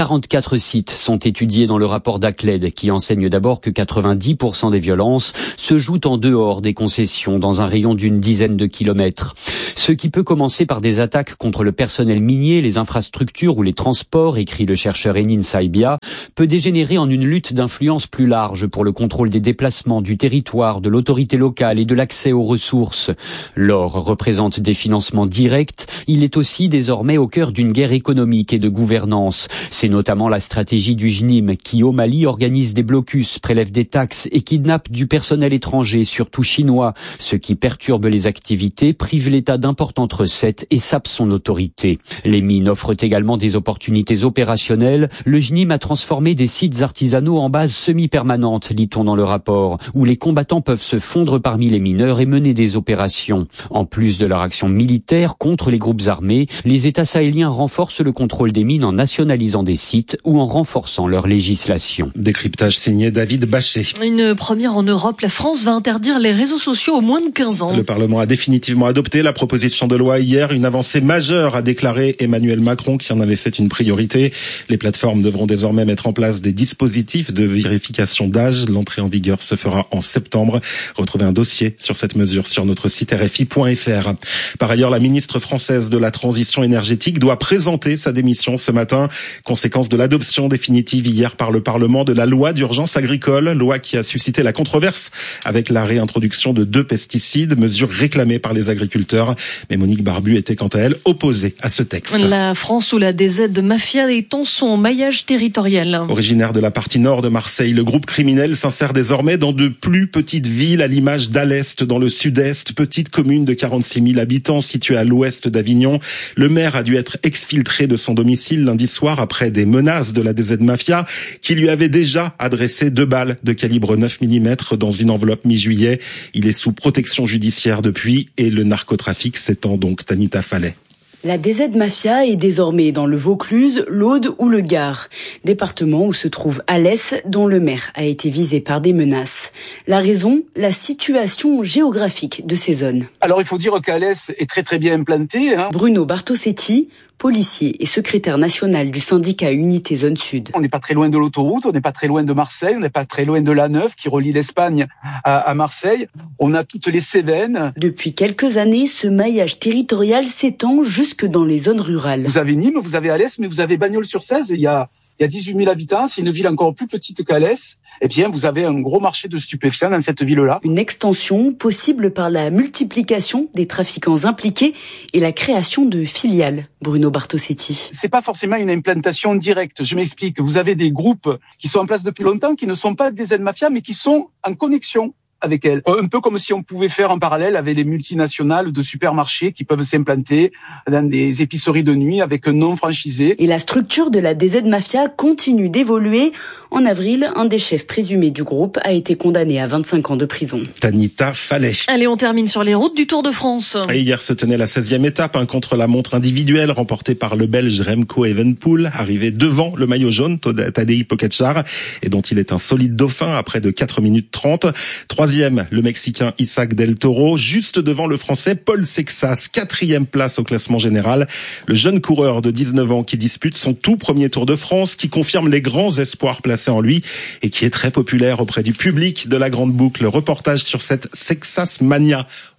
44 sites sont étudiés dans le rapport d'ACLED qui enseigne d'abord que 90% des violences se jouent en dehors des concessions dans un rayon d'une dizaine de kilomètres. Ce qui peut commencer par des attaques contre le personnel minier, les infrastructures ou les transports, écrit le chercheur Enin Saibia, peut dégénérer en une lutte d'influence plus large pour le contrôle des déplacements, du territoire, de l'autorité locale et de l'accès aux ressources. L'or représente des financements directs. Il est aussi désormais au cœur d'une guerre économique et de gouvernance. C'est notamment la stratégie du JNIM qui, au Mali, organise des blocus, prélève des taxes et kidnappe du personnel étranger, surtout chinois, ce qui perturbe les activités, prive l'État d'importantes recettes et sape son autorité. Les mines offrent également des opportunités opérationnelles. Le JNIM a transformé des sites artisanaux en bases semi-permanentes, lit-on dans le rapport, où les combattants peuvent se fondre parmi les mineurs et mener des opérations. En plus de leur action militaire contre les groupes armés, les États sahéliens renforcent le contrôle des mines en nationalisant des sites ou en renforçant leur législation. Décryptage signé David Bachet. Une première en Europe, la France va interdire les réseaux sociaux aux moins de 15 ans. Le Parlement a définitivement adopté la proposition de loi hier, une avancée majeure, a déclaré Emmanuel Macron qui en avait fait une priorité. Les plateformes devront désormais mettre en place des dispositifs de vérification d'âge. L'entrée en vigueur se fera en septembre. Retrouvez un dossier sur cette mesure sur notre site rfi.fr. Par ailleurs, la ministre française de la Transition énergétique doit présenter sa démission ce matin, conséquence de l'adoption définitive hier par le Parlement de la loi d'urgence agricole, loi qui a suscité la controverse avec la réintroduction de 2 pesticides, mesure réclamée par les agriculteurs. Mais Monique Barbu était quant à elle opposée à ce texte. La France sous la DZ Mafia étend son maillage territorial. Originaire de la partie nord de Marseille, le groupe criminel s'insère désormais dans de plus petites villes à l'image d'Alest dans le sud-est, petite commune de 46 000 habitants située à l'ouest d'Avignon. Le maire a dû être exfiltré de son domicile lundi soir après des menaces de la DZ Mafia qui lui avait déjà adressé 2 balles de calibre 9 mm dans une enveloppe mi-juillet. Il est sous protection judiciaire depuis et le narcotrafic s'étend donc. Tanita Fallet. La DZ Mafia est désormais dans le Vaucluse, l'Aude ou le Gard, département où se trouve Alès, dont le maire a été visé par des menaces. La raison, la situation géographique de ces zones. Alors il faut dire qu'Alès est très bien implanté. Bruno Bartosetti, policier et secrétaire national du syndicat Unité Zone Sud. On n'est pas très loin de l'autoroute, on n'est pas très loin de Marseille, on n'est pas très loin de l'A9 qui relie l'Espagne à Marseille. On a toutes les Cévennes. Depuis quelques années, ce maillage territorial s'étend jusque dans les zones rurales. Vous avez Nîmes, vous avez Alès, mais vous avez Bagnols-sur-Cèze. Il y a 18 000 habitants, c'est une ville encore plus petite qu'Alès. Eh bien, vous avez un gros marché de stupéfiants dans cette ville-là. Une extension possible par la multiplication des trafiquants impliqués et la création de filiales. Bruno Bartosetti. C'est pas forcément une implantation directe. Je m'explique. Vous avez des groupes qui sont en place depuis longtemps, qui ne sont pas des aides-mafias, mais qui sont en connexion avec elles. Un peu comme si on pouvait faire en parallèle avec les multinationales de supermarchés qui peuvent s'implanter dans des épiceries de nuit avec un nom franchisé. Et la structure de la DZ Mafia continue d'évoluer. En avril, un des chefs présumés du groupe a été condamné à 25 ans de prison. Tanita Fallet. Allez, on termine sur les routes du Tour de France. Et hier se tenait la 16e étape, contre-la-montre individuelle remportée par le Belge Remco Evenepoel, arrivé devant le maillot jaune Tadej Pogačar et dont il est un solide dauphin à près de 4 minutes 30. Troisième, le Mexicain Isaac Del Toro, juste devant le Français Paul Sexas, 4e place au classement général. Le jeune coureur de 19 ans qui dispute son tout premier Tour de France, qui confirme les grands espoirs placés en lui et qui est très populaire auprès du public de la Grande Boucle. Reportage sur cette Sexas Mania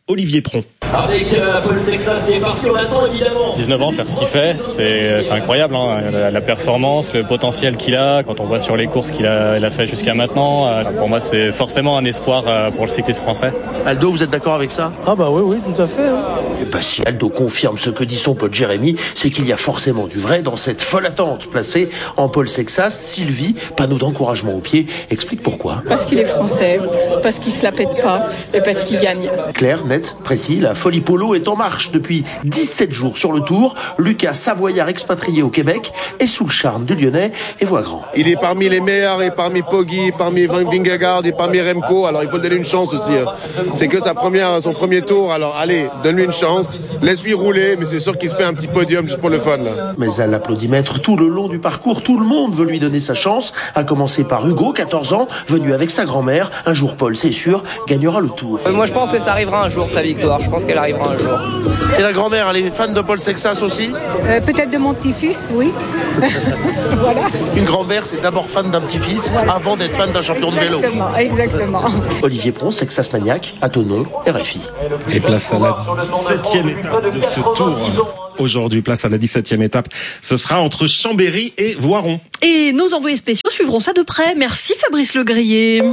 Olivier Pron. Avec Paul Sexas qui est parti, on attend évidemment. 19 ans, faire ce qu'il fait, c'est incroyable, hein. La performance, le potentiel qu'il a, quand on voit sur les courses qu'il a fait jusqu'à maintenant, pour moi c'est forcément un espoir pour le cyclisme français. Aldo, vous êtes d'accord avec ça ? Ah bah oui, tout à fait. Hein. Et bah si Aldo confirme ce que dit son pote Jérémy, c'est qu'il y a forcément du vrai dans cette folle attente placée en Paul Sexas. Sylvie, panneau d'encouragement au pied, explique pourquoi. Parce qu'il est français, parce qu'il se la pète pas et parce qu'il gagne. Clair, net, précis, la folie polo est en marche depuis 17 jours sur le Tour. Lucas, savoyard expatrié au Québec, est sous le charme du Lyonnais et voit grand. Il est parmi les meilleurs et parmi Poggi, parmi Vingegaard et parmi Remco, alors il faut lui donner une chance aussi. C'est que son premier tour, alors allez, donne-lui une chance, laisse-lui rouler, mais c'est sûr qu'il se fait un petit podium juste pour le fun. Là. Mais à l'applaudimètre tout le long du parcours, tout le monde veut lui donner sa chance, à commencer par Hugo, 14 ans, venu avec sa grand-mère. Un jour, Paul, c'est sûr, gagnera le Tour. Moi je pense que ça arrivera un jour, sa victoire, je pense qu'elle arrivera un jour. Et la grand-mère, elle est fan de Paul Sexas aussi ? Peut-être de mon petit-fils, oui. Voilà. Une grand-mère, c'est d'abord fan d'un petit-fils avant d'être fan d'un champion de vélo. Exactement. Olivier Pron, Sexas Maniac, à Thonon, RFI. Et place à la 17e étape de ce Tour. Aujourd'hui, place à la 17e étape. Ce sera entre Chambéry et Voiron. Et nos envoyés spéciaux suivront ça de près. Merci Fabrice Legrier.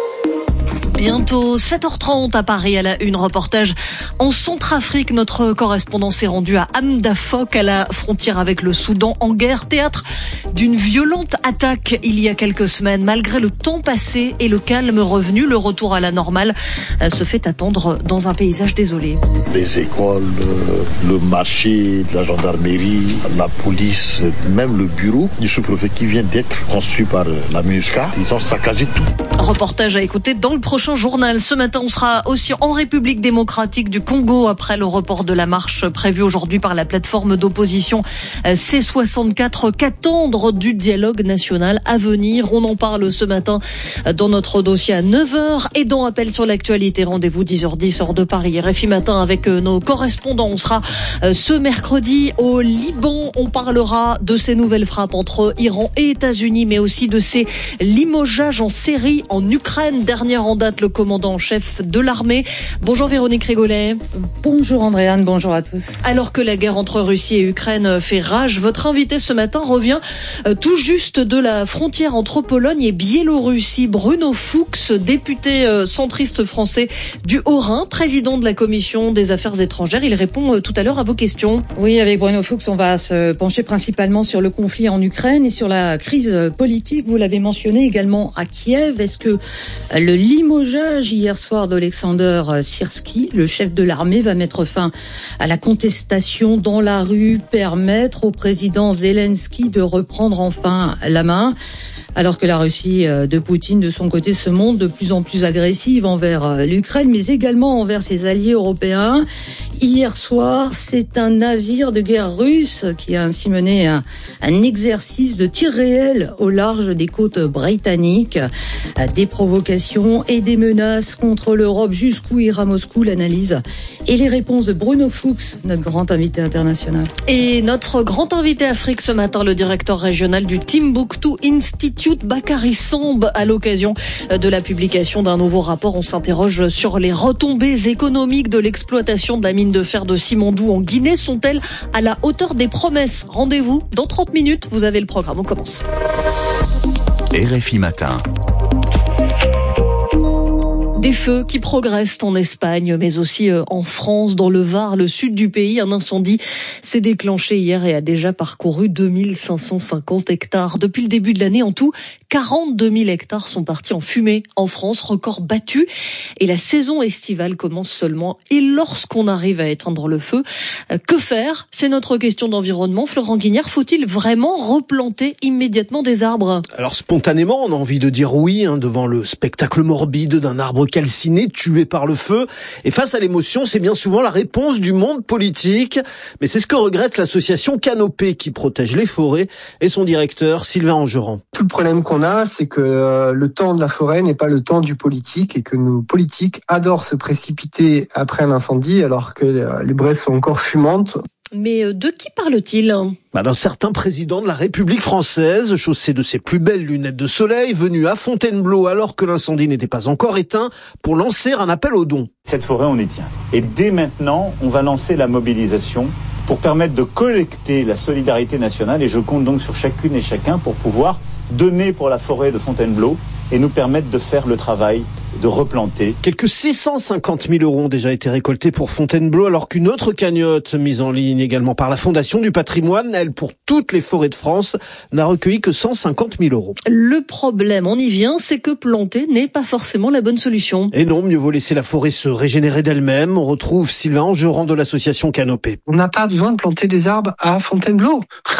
Bientôt 7h30 à Paris à la une, reportage en Centrafrique. Notre correspondant s'est rendu à Amdafok, à la frontière avec le Soudan, en guerre, théâtre d'une violente attaque il y a quelques semaines. Malgré le temps passé et le calme revenu, le retour à la normale se fait attendre dans un paysage désolé. Les écoles, le marché, la gendarmerie, la police, même le bureau du sous-préfet qui vient d'être construit par la MINUSCA, ils ont saccagé tout. Reportage à écouter dans le prochain journal. Ce matin, on sera aussi en République démocratique du Congo après le report de la marche prévue aujourd'hui par la plateforme d'opposition C64. Qu'attendre du dialogue national à venir? On en parle ce matin dans notre dossier à 9h et dans Appel sur l'actualité. Rendez-vous 10h10 hors de Paris. RFI Matin avec nos correspondants. On sera ce mercredi au Liban. On parlera de ces nouvelles frappes entre Iran et États-Unis, mais aussi de ces limogeages en série en Ukraine. Dernière en date, le commandant en chef de l'armée. Bonjour Véronique Régolet. Bonjour Andréane, bonjour à tous. Alors que la guerre entre Russie et Ukraine fait rage, votre invité ce matin revient tout juste de la frontière entre Pologne et Biélorussie. Bruno Fuchs, député centriste français du Haut-Rhin, président de la commission des affaires étrangères. Il répond tout à l'heure à vos questions. Oui, avec Bruno Fuchs, on va se pencher principalement sur le conflit en Ukraine et sur la crise politique. Vous l'avez mentionné également à Kiev. Est-ce que le limogeage hier soir d'Alexander Syrski, le chef de l'armée, va mettre fin à la contestation dans la rue, permettre au président Zelensky de reprendre enfin la main, alors que la Russie de Poutine, de son côté, se montre de plus en plus agressive envers l'Ukraine, mais également envers ses alliés européens. Hier soir, c'est un navire de guerre russe qui a ainsi mené un exercice de tir réel au large des côtes britanniques. Des provocations et des menaces contre l'Europe. Jusqu'où ira Moscou? L'analyse et les réponses de Bruno Fuchs, notre grand invité international. Et notre grand invité Afrique ce matin, le directeur régional du Timbuktu Institute, Bakary Samb, à l'occasion de la publication d'un nouveau rapport. On s'interroge sur les retombées économiques de l'exploitation de la mine de fer de Simandou en Guinée. Sont-elles à la hauteur des promesses? Rendez-vous dans 30 minutes. Vous avez le programme. On commence. RFI Matin. Des feux qui progressent en Espagne, mais aussi en France, dans le Var, le sud du pays. Un incendie s'est déclenché hier et a déjà parcouru 2550 hectares. Depuis le début de l'année, en tout, 42 000 hectares sont partis en fumée en France, record battu. Et la saison estivale commence seulement. Et lorsqu'on arrive à éteindre le feu, que faire? C'est notre question d'environnement. Florent Guignard, faut-il vraiment replanter immédiatement des arbres? Alors spontanément, on a envie de dire oui, devant le spectacle morbide d'un arbre calciné, tué par le feu. Et face à l'émotion, c'est bien souvent la réponse du monde politique. Mais c'est ce que regrette l'association Canopée qui protège les forêts et son directeur Sylvain Angeran. Tout le problème qu'on a, c'est que le temps de la forêt n'est pas le temps du politique et que nos politiques adorent se précipiter après un incendie alors que les braises sont encore fumantes. Mais de qui parle-t-il ? D'un certain président de la République française, chaussé de ses plus belles lunettes de soleil, venu à Fontainebleau alors que l'incendie n'était pas encore éteint, pour lancer un appel aux dons. Cette forêt, on y tient. Et dès maintenant, on va lancer la mobilisation pour permettre de collecter la solidarité nationale. Et je compte donc sur chacune et chacun pour pouvoir donner pour la forêt de Fontainebleau et nous permettre de faire le travail de replanter. Quelques 650 000 € ont déjà été récoltés pour Fontainebleau, alors qu'une autre cagnotte, mise en ligne également par la Fondation du patrimoine, elle, pour toutes les forêts de France, n'a recueilli que 150 000 €. Le problème, on y vient, c'est que planter n'est pas forcément la bonne solution. Et non, mieux vaut laisser la forêt se régénérer d'elle-même. On retrouve Sylvain Angerand de l'association Canopée. On n'a pas besoin de planter des arbres à Fontainebleau.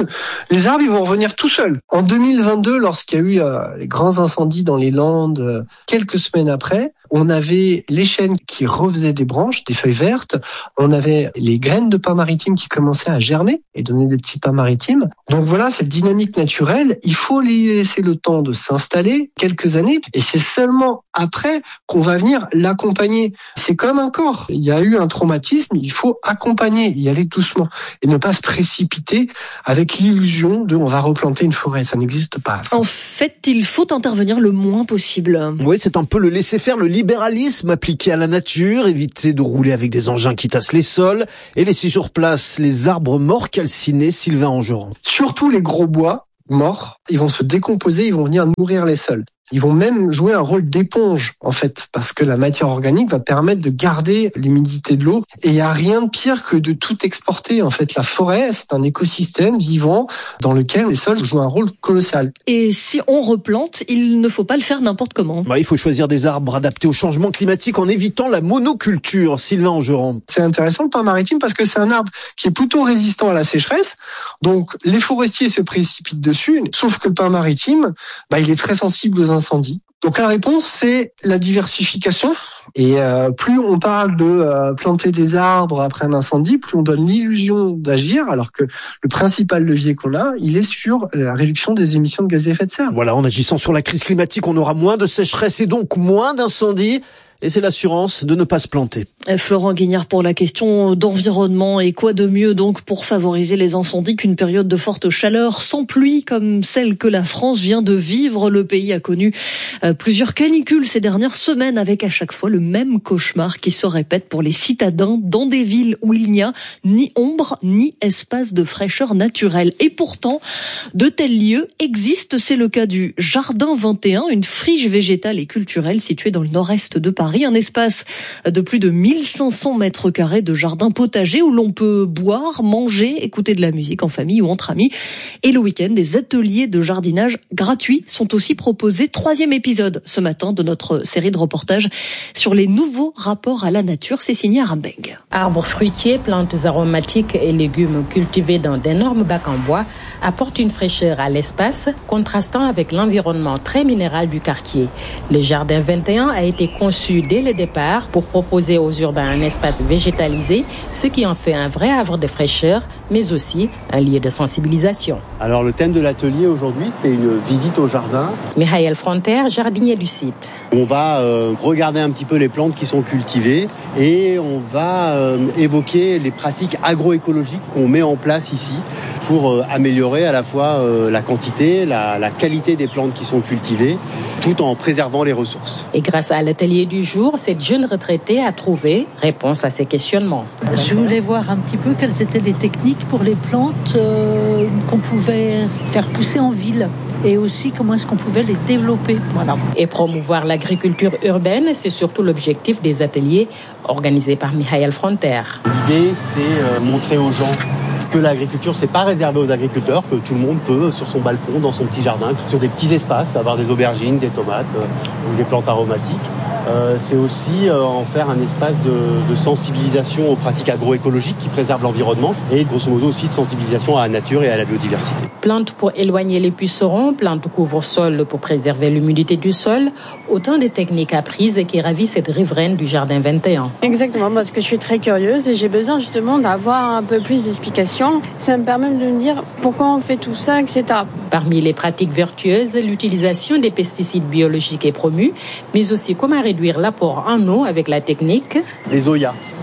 Les arbres, ils vont revenir tout seuls. En 2022, lorsqu'il y a eu les grands incendies dans les Landes, quelques semaines après, on avait les chênes qui refaisaient des branches, des feuilles vertes. On avait les graines de pin maritime qui commençaient à germer et donner des petits pins maritimes. Donc voilà, cette dynamique naturelle, il faut laisser le temps de s'installer quelques années. Et c'est seulement après qu'on va venir l'accompagner. C'est comme un corps. Il y a eu un traumatisme, il faut accompagner, y aller doucement. Et ne pas se précipiter avec l'illusion de on va replanter une forêt. Ça n'existe pas. Ça. En fait, il faut intervenir le moins possible. Oui, c'est un peu le laisser-faire, le libéralisme appliqué à la nature, éviter de rouler avec des engins qui tassent les sols et laisser sur place les arbres morts calcinés. Sylvain Angerand. Surtout les gros bois morts, ils vont se décomposer, ils vont venir nourrir les sols. Ils vont même jouer un rôle d'éponge, en fait, parce que la matière organique va permettre de garder l'humidité de l'eau. Et il n'y a rien de pire que de tout exporter. En fait, la forêt, c'est un écosystème vivant dans lequel les sols jouent un rôle colossal. Et si on replante, il ne faut pas le faire n'importe comment. Il faut choisir des arbres adaptés au changement climatique en évitant la monoculture. Sylvain Angerand. C'est intéressant le pin maritime parce que c'est un arbre qui est plutôt résistant à la sécheresse. Donc, les forestiers se précipitent dessus. Sauf que le pin maritime, il est très sensible aux incendies. Donc la réponse, c'est la diversification. Et plus on parle de planter des arbres après un incendie, plus on donne l'illusion d'agir, alors que le principal levier qu'on a, il est sur la réduction des émissions de gaz à effet de serre. Voilà, en agissant sur la crise climatique, on aura moins de sécheresse et donc moins d'incendies. Et c'est l'assurance de ne pas se planter. Florent Guignard pour la question d'environnement. Et quoi de mieux donc pour favoriser les incendies qu'une période de forte chaleur sans pluie comme celle que la France vient de vivre. Le pays a connu plusieurs canicules ces dernières semaines avec à chaque fois le même cauchemar qui se répète pour les citadins dans des villes où il n'y a ni ombre ni espace de fraîcheur naturelle. Et pourtant, de tels lieux existent. C'est le cas du Jardin 21, une friche végétale et culturelle située dans le nord-est de Paris. Un espace de plus de 1500 mètres carrés de jardin potager où l'on peut boire, manger, écouter de la musique en famille ou entre amis. Et le week-end, des ateliers de jardinage gratuits sont aussi proposés. 3e épisode ce matin de notre série de reportages sur les nouveaux rapports à la nature. C'est signé Arambeng. Arbres fruitiers, plantes aromatiques et légumes cultivés dans d'énormes bacs en bois apportent une fraîcheur à l'espace, contrastant avec l'environnement très minéral du quartier. Le Jardin 21 a été conçu dès le départ pour proposer aux urbains un espace végétalisé, ce qui en fait un vrai havre de fraîcheur, mais aussi un lieu de sensibilisation. Alors le thème de l'atelier aujourd'hui, c'est une visite au jardin. Michael Fronter, jardinier du site. On va regarder un petit peu les plantes qui sont cultivées et on va évoquer les pratiques agroécologiques qu'on met en place ici pour améliorer à la fois la quantité, la qualité des plantes qui sont cultivées, tout en préservant les ressources. Et grâce à l'atelier du jour, cette jeune retraitée a trouvé réponse à ces questionnements. Je voulais voir un petit peu quelles étaient les techniques pour les plantes qu'on pouvait faire pousser en ville. Et aussi comment est-ce qu'on pouvait les développer. Voilà. Et promouvoir l'agriculture urbaine, c'est surtout l'objectif des ateliers organisés par Michael Fronter. L'idée, c'est montrer aux gens que l'agriculture, c'est pas réservé aux agriculteurs, que tout le monde peut, sur son balcon, dans son petit jardin, sur des petits espaces, avoir des aubergines, des tomates ou des plantes aromatiques. C'est aussi en faire un espace de sensibilisation aux pratiques agroécologiques qui préservent l'environnement et grosso modo aussi de sensibilisation à la nature et à la biodiversité. Plantes pour éloigner les pucerons, plantes couvre-sol pour préserver l'humidité du sol, autant de techniques apprises qui ravissent cette riveraine du Jardin 21. Exactement, parce que je suis très curieuse et j'ai besoin justement d'avoir un peu plus d'explications. Ça me permet de me dire pourquoi on fait tout ça, etc. Parmi les pratiques vertueuses, l'utilisation des pesticides biologiques est promue, mais aussi comment réduire l'apport en eau avec la technique. Les Zoya.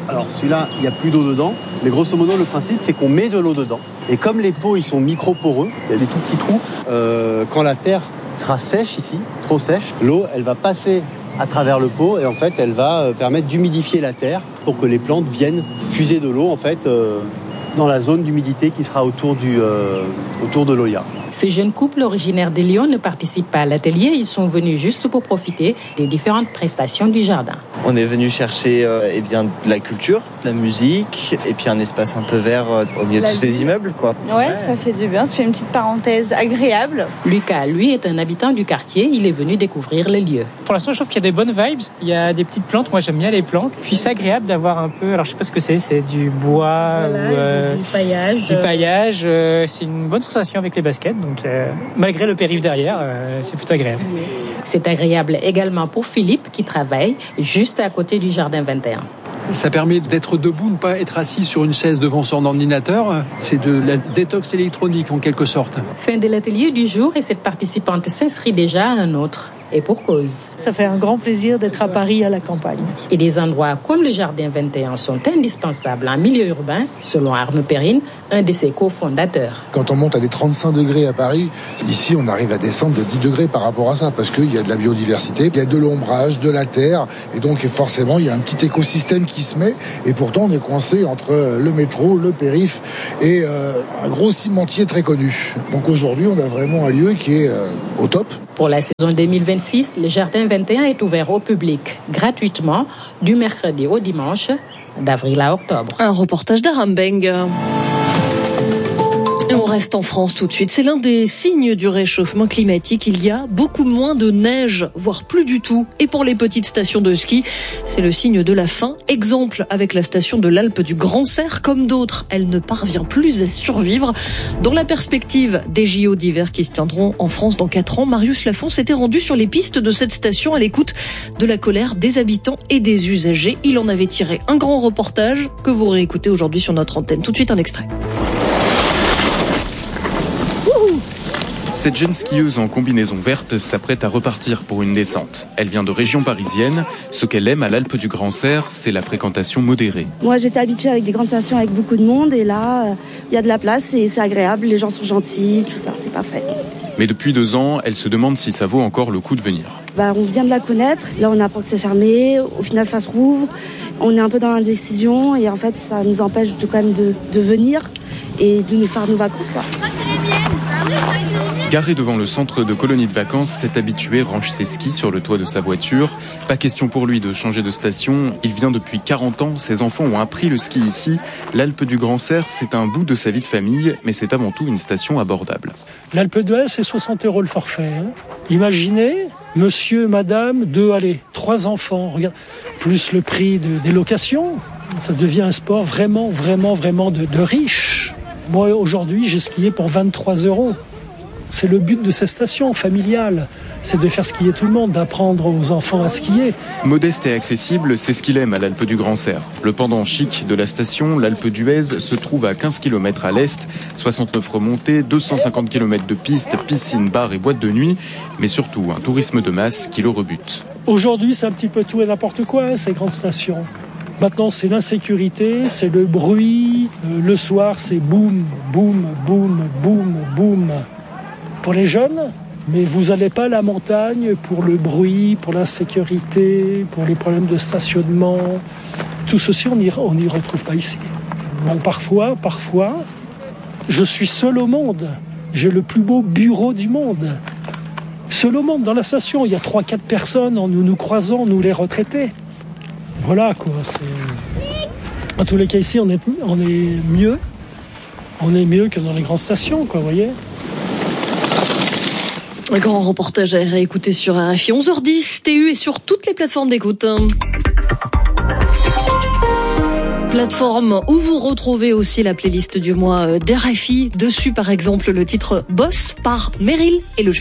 Alors celui-là, il n'y a plus d'eau dedans, mais grosso modo le principe c'est qu'on met de l'eau dedans. Et comme les pots ils sont micro-poreux, il y a des tout petits trous, quand la terre sera sèche ici, trop sèche, l'eau elle va passer à travers le pot et en fait elle va permettre d'humidifier la terre pour que les plantes viennent puiser de l'eau en fait dans la zone d'humidité qui sera autour de l'Oya. Ces jeunes couples originaires de Lyon ne participent pas à l'atelier, ils sont venus juste pour profiter des différentes prestations du jardin. On est venu chercher de la culture, de la musique et puis un espace un peu vert au milieu de tous ces immeubles, quoi. Ouais, ça fait du bien, ça fait une petite parenthèse agréable. Lucas, lui, est un habitant du quartier, il est venu découvrir les lieux. Pour l'instant, je trouve qu'il y a des bonnes vibes, il y a des petites plantes, moi j'aime bien les plantes. Puis c'est agréable d'avoir un peu, alors je sais pas ce que c'est du bois ou du paillage. Du paillage, c'est une bonne sensation avec les baskets. Donc, malgré le périph' derrière, c'est plutôt agréable. C'est agréable également pour Philippe qui travaille juste à côté du Jardin 21. Ça permet d'être debout, ne pas être assis sur une chaise devant son ordinateur. C'est de la détox électronique en quelque sorte. Fin de l'atelier du jour et cette participante s'inscrit déjà à un autre. Et pour cause. Ça fait un grand plaisir d'être à Paris à la campagne. Et des endroits comme le Jardin 21 sont indispensables en milieu urbain, selon Arnaud Perrine, un de ses cofondateurs. Quand on monte à des 35 degrés à Paris, ici on arrive à descendre de 10 degrés par rapport à ça, parce qu'il y a de la biodiversité, il y a de l'ombrage, de la terre, et donc forcément il y a un petit écosystème qui se met, et pourtant on est coincé entre le métro, le périph' et un gros cimentier très connu. Donc aujourd'hui on a vraiment un lieu qui est au top. Pour la saison 2026, le Jardin 21 est ouvert au public gratuitement du mercredi au dimanche, d'avril à octobre. Un reportage d'Arambeng. Et on reste en France tout de suite. C'est l'un des signes du réchauffement climatique. Il y a beaucoup moins de neige, voire plus du tout. Et pour les petites stations de ski, c'est le signe de la fin. Exemple avec la station de l'Alpe du Grand Cerf. Comme d'autres, elle ne parvient plus à survivre. Dans la perspective des JO d'hiver qui se tiendront en France dans 4 ans, Marius Lafont s'était rendu sur les pistes de cette station à l'écoute de la colère des habitants et des usagers. Il en avait tiré un grand reportage que vous réécoutez aujourd'hui sur notre antenne. Tout de suite, un extrait. Cette jeune skieuse en combinaison verte s'apprête à repartir pour une descente. Elle vient de région parisienne. Ce qu'elle aime à l'Alpe du Grand Cerf, c'est la fréquentation modérée. Moi, j'étais habituée avec des grandes stations avec beaucoup de monde et là, il y a de la place et c'est agréable. Les gens sont gentils, tout ça, c'est parfait. Mais depuis 2 ans, elle se demande si ça vaut encore le coup de venir. On vient de la connaître. Là, on apprend que c'est fermé. Au final, ça se rouvre. On est un peu dans l'indécision et en fait, ça nous empêche quand même de venir et de nous faire nos vacances, quoi. Garé devant le centre de colonie de vacances, cet habitué range ses skis sur le toit de sa voiture. Pas question pour lui de changer de station. Il vient depuis 40 ans. Ses enfants ont appris le ski ici. L'Alpe du Grand Cerf, c'est un bout de sa vie de famille, mais c'est avant tout une station abordable. L'Alpe d'Huez, c'est 60 € le forfait. Imaginez, monsieur, madame, 3 enfants, regarde, plus le prix des locations. Ça devient un sport vraiment de riche. Moi, aujourd'hui, j'ai skié pour 23 €. C'est le but de ces stations familiales, c'est de faire skier tout le monde, d'apprendre aux enfants à skier. Modeste et accessible, c'est ce qu'il aime à l'Alpe du Grand Cerf. Le pendant chic de la station, l'Alpe d'Huez, se trouve à 15 km à l'est, 69 remontées, 250 km de pistes, piscines, bars et boîtes de nuit, mais surtout un tourisme de masse qui le rebute. Aujourd'hui, c'est un petit peu tout et n'importe quoi, ces grandes stations. Maintenant, c'est l'insécurité, c'est le bruit. Le soir, c'est boum, boum, boum, boum, boum. Pour les jeunes, mais vous n'allez pas à la montagne pour le bruit, pour l'insécurité, pour les problèmes de stationnement. Tout ceci, on n'y retrouve pas ici. Bon, parfois, je suis seul au monde. J'ai le plus beau bureau du monde. Seul au monde, dans la station, il y a 3-4 personnes, nous croisons, nous les retraités. Voilà, quoi. En tous les cas, ici, on est mieux. On est mieux que dans les grandes stations, quoi, vous voyez. Un grand reportage à réécouter sur RFI 11h10, TU et sur toutes les plateformes d'écoute. Plateforme où vous retrouvez aussi la playlist du mois d'RFI. Dessus, par exemple, le titre Boss par Meryl et le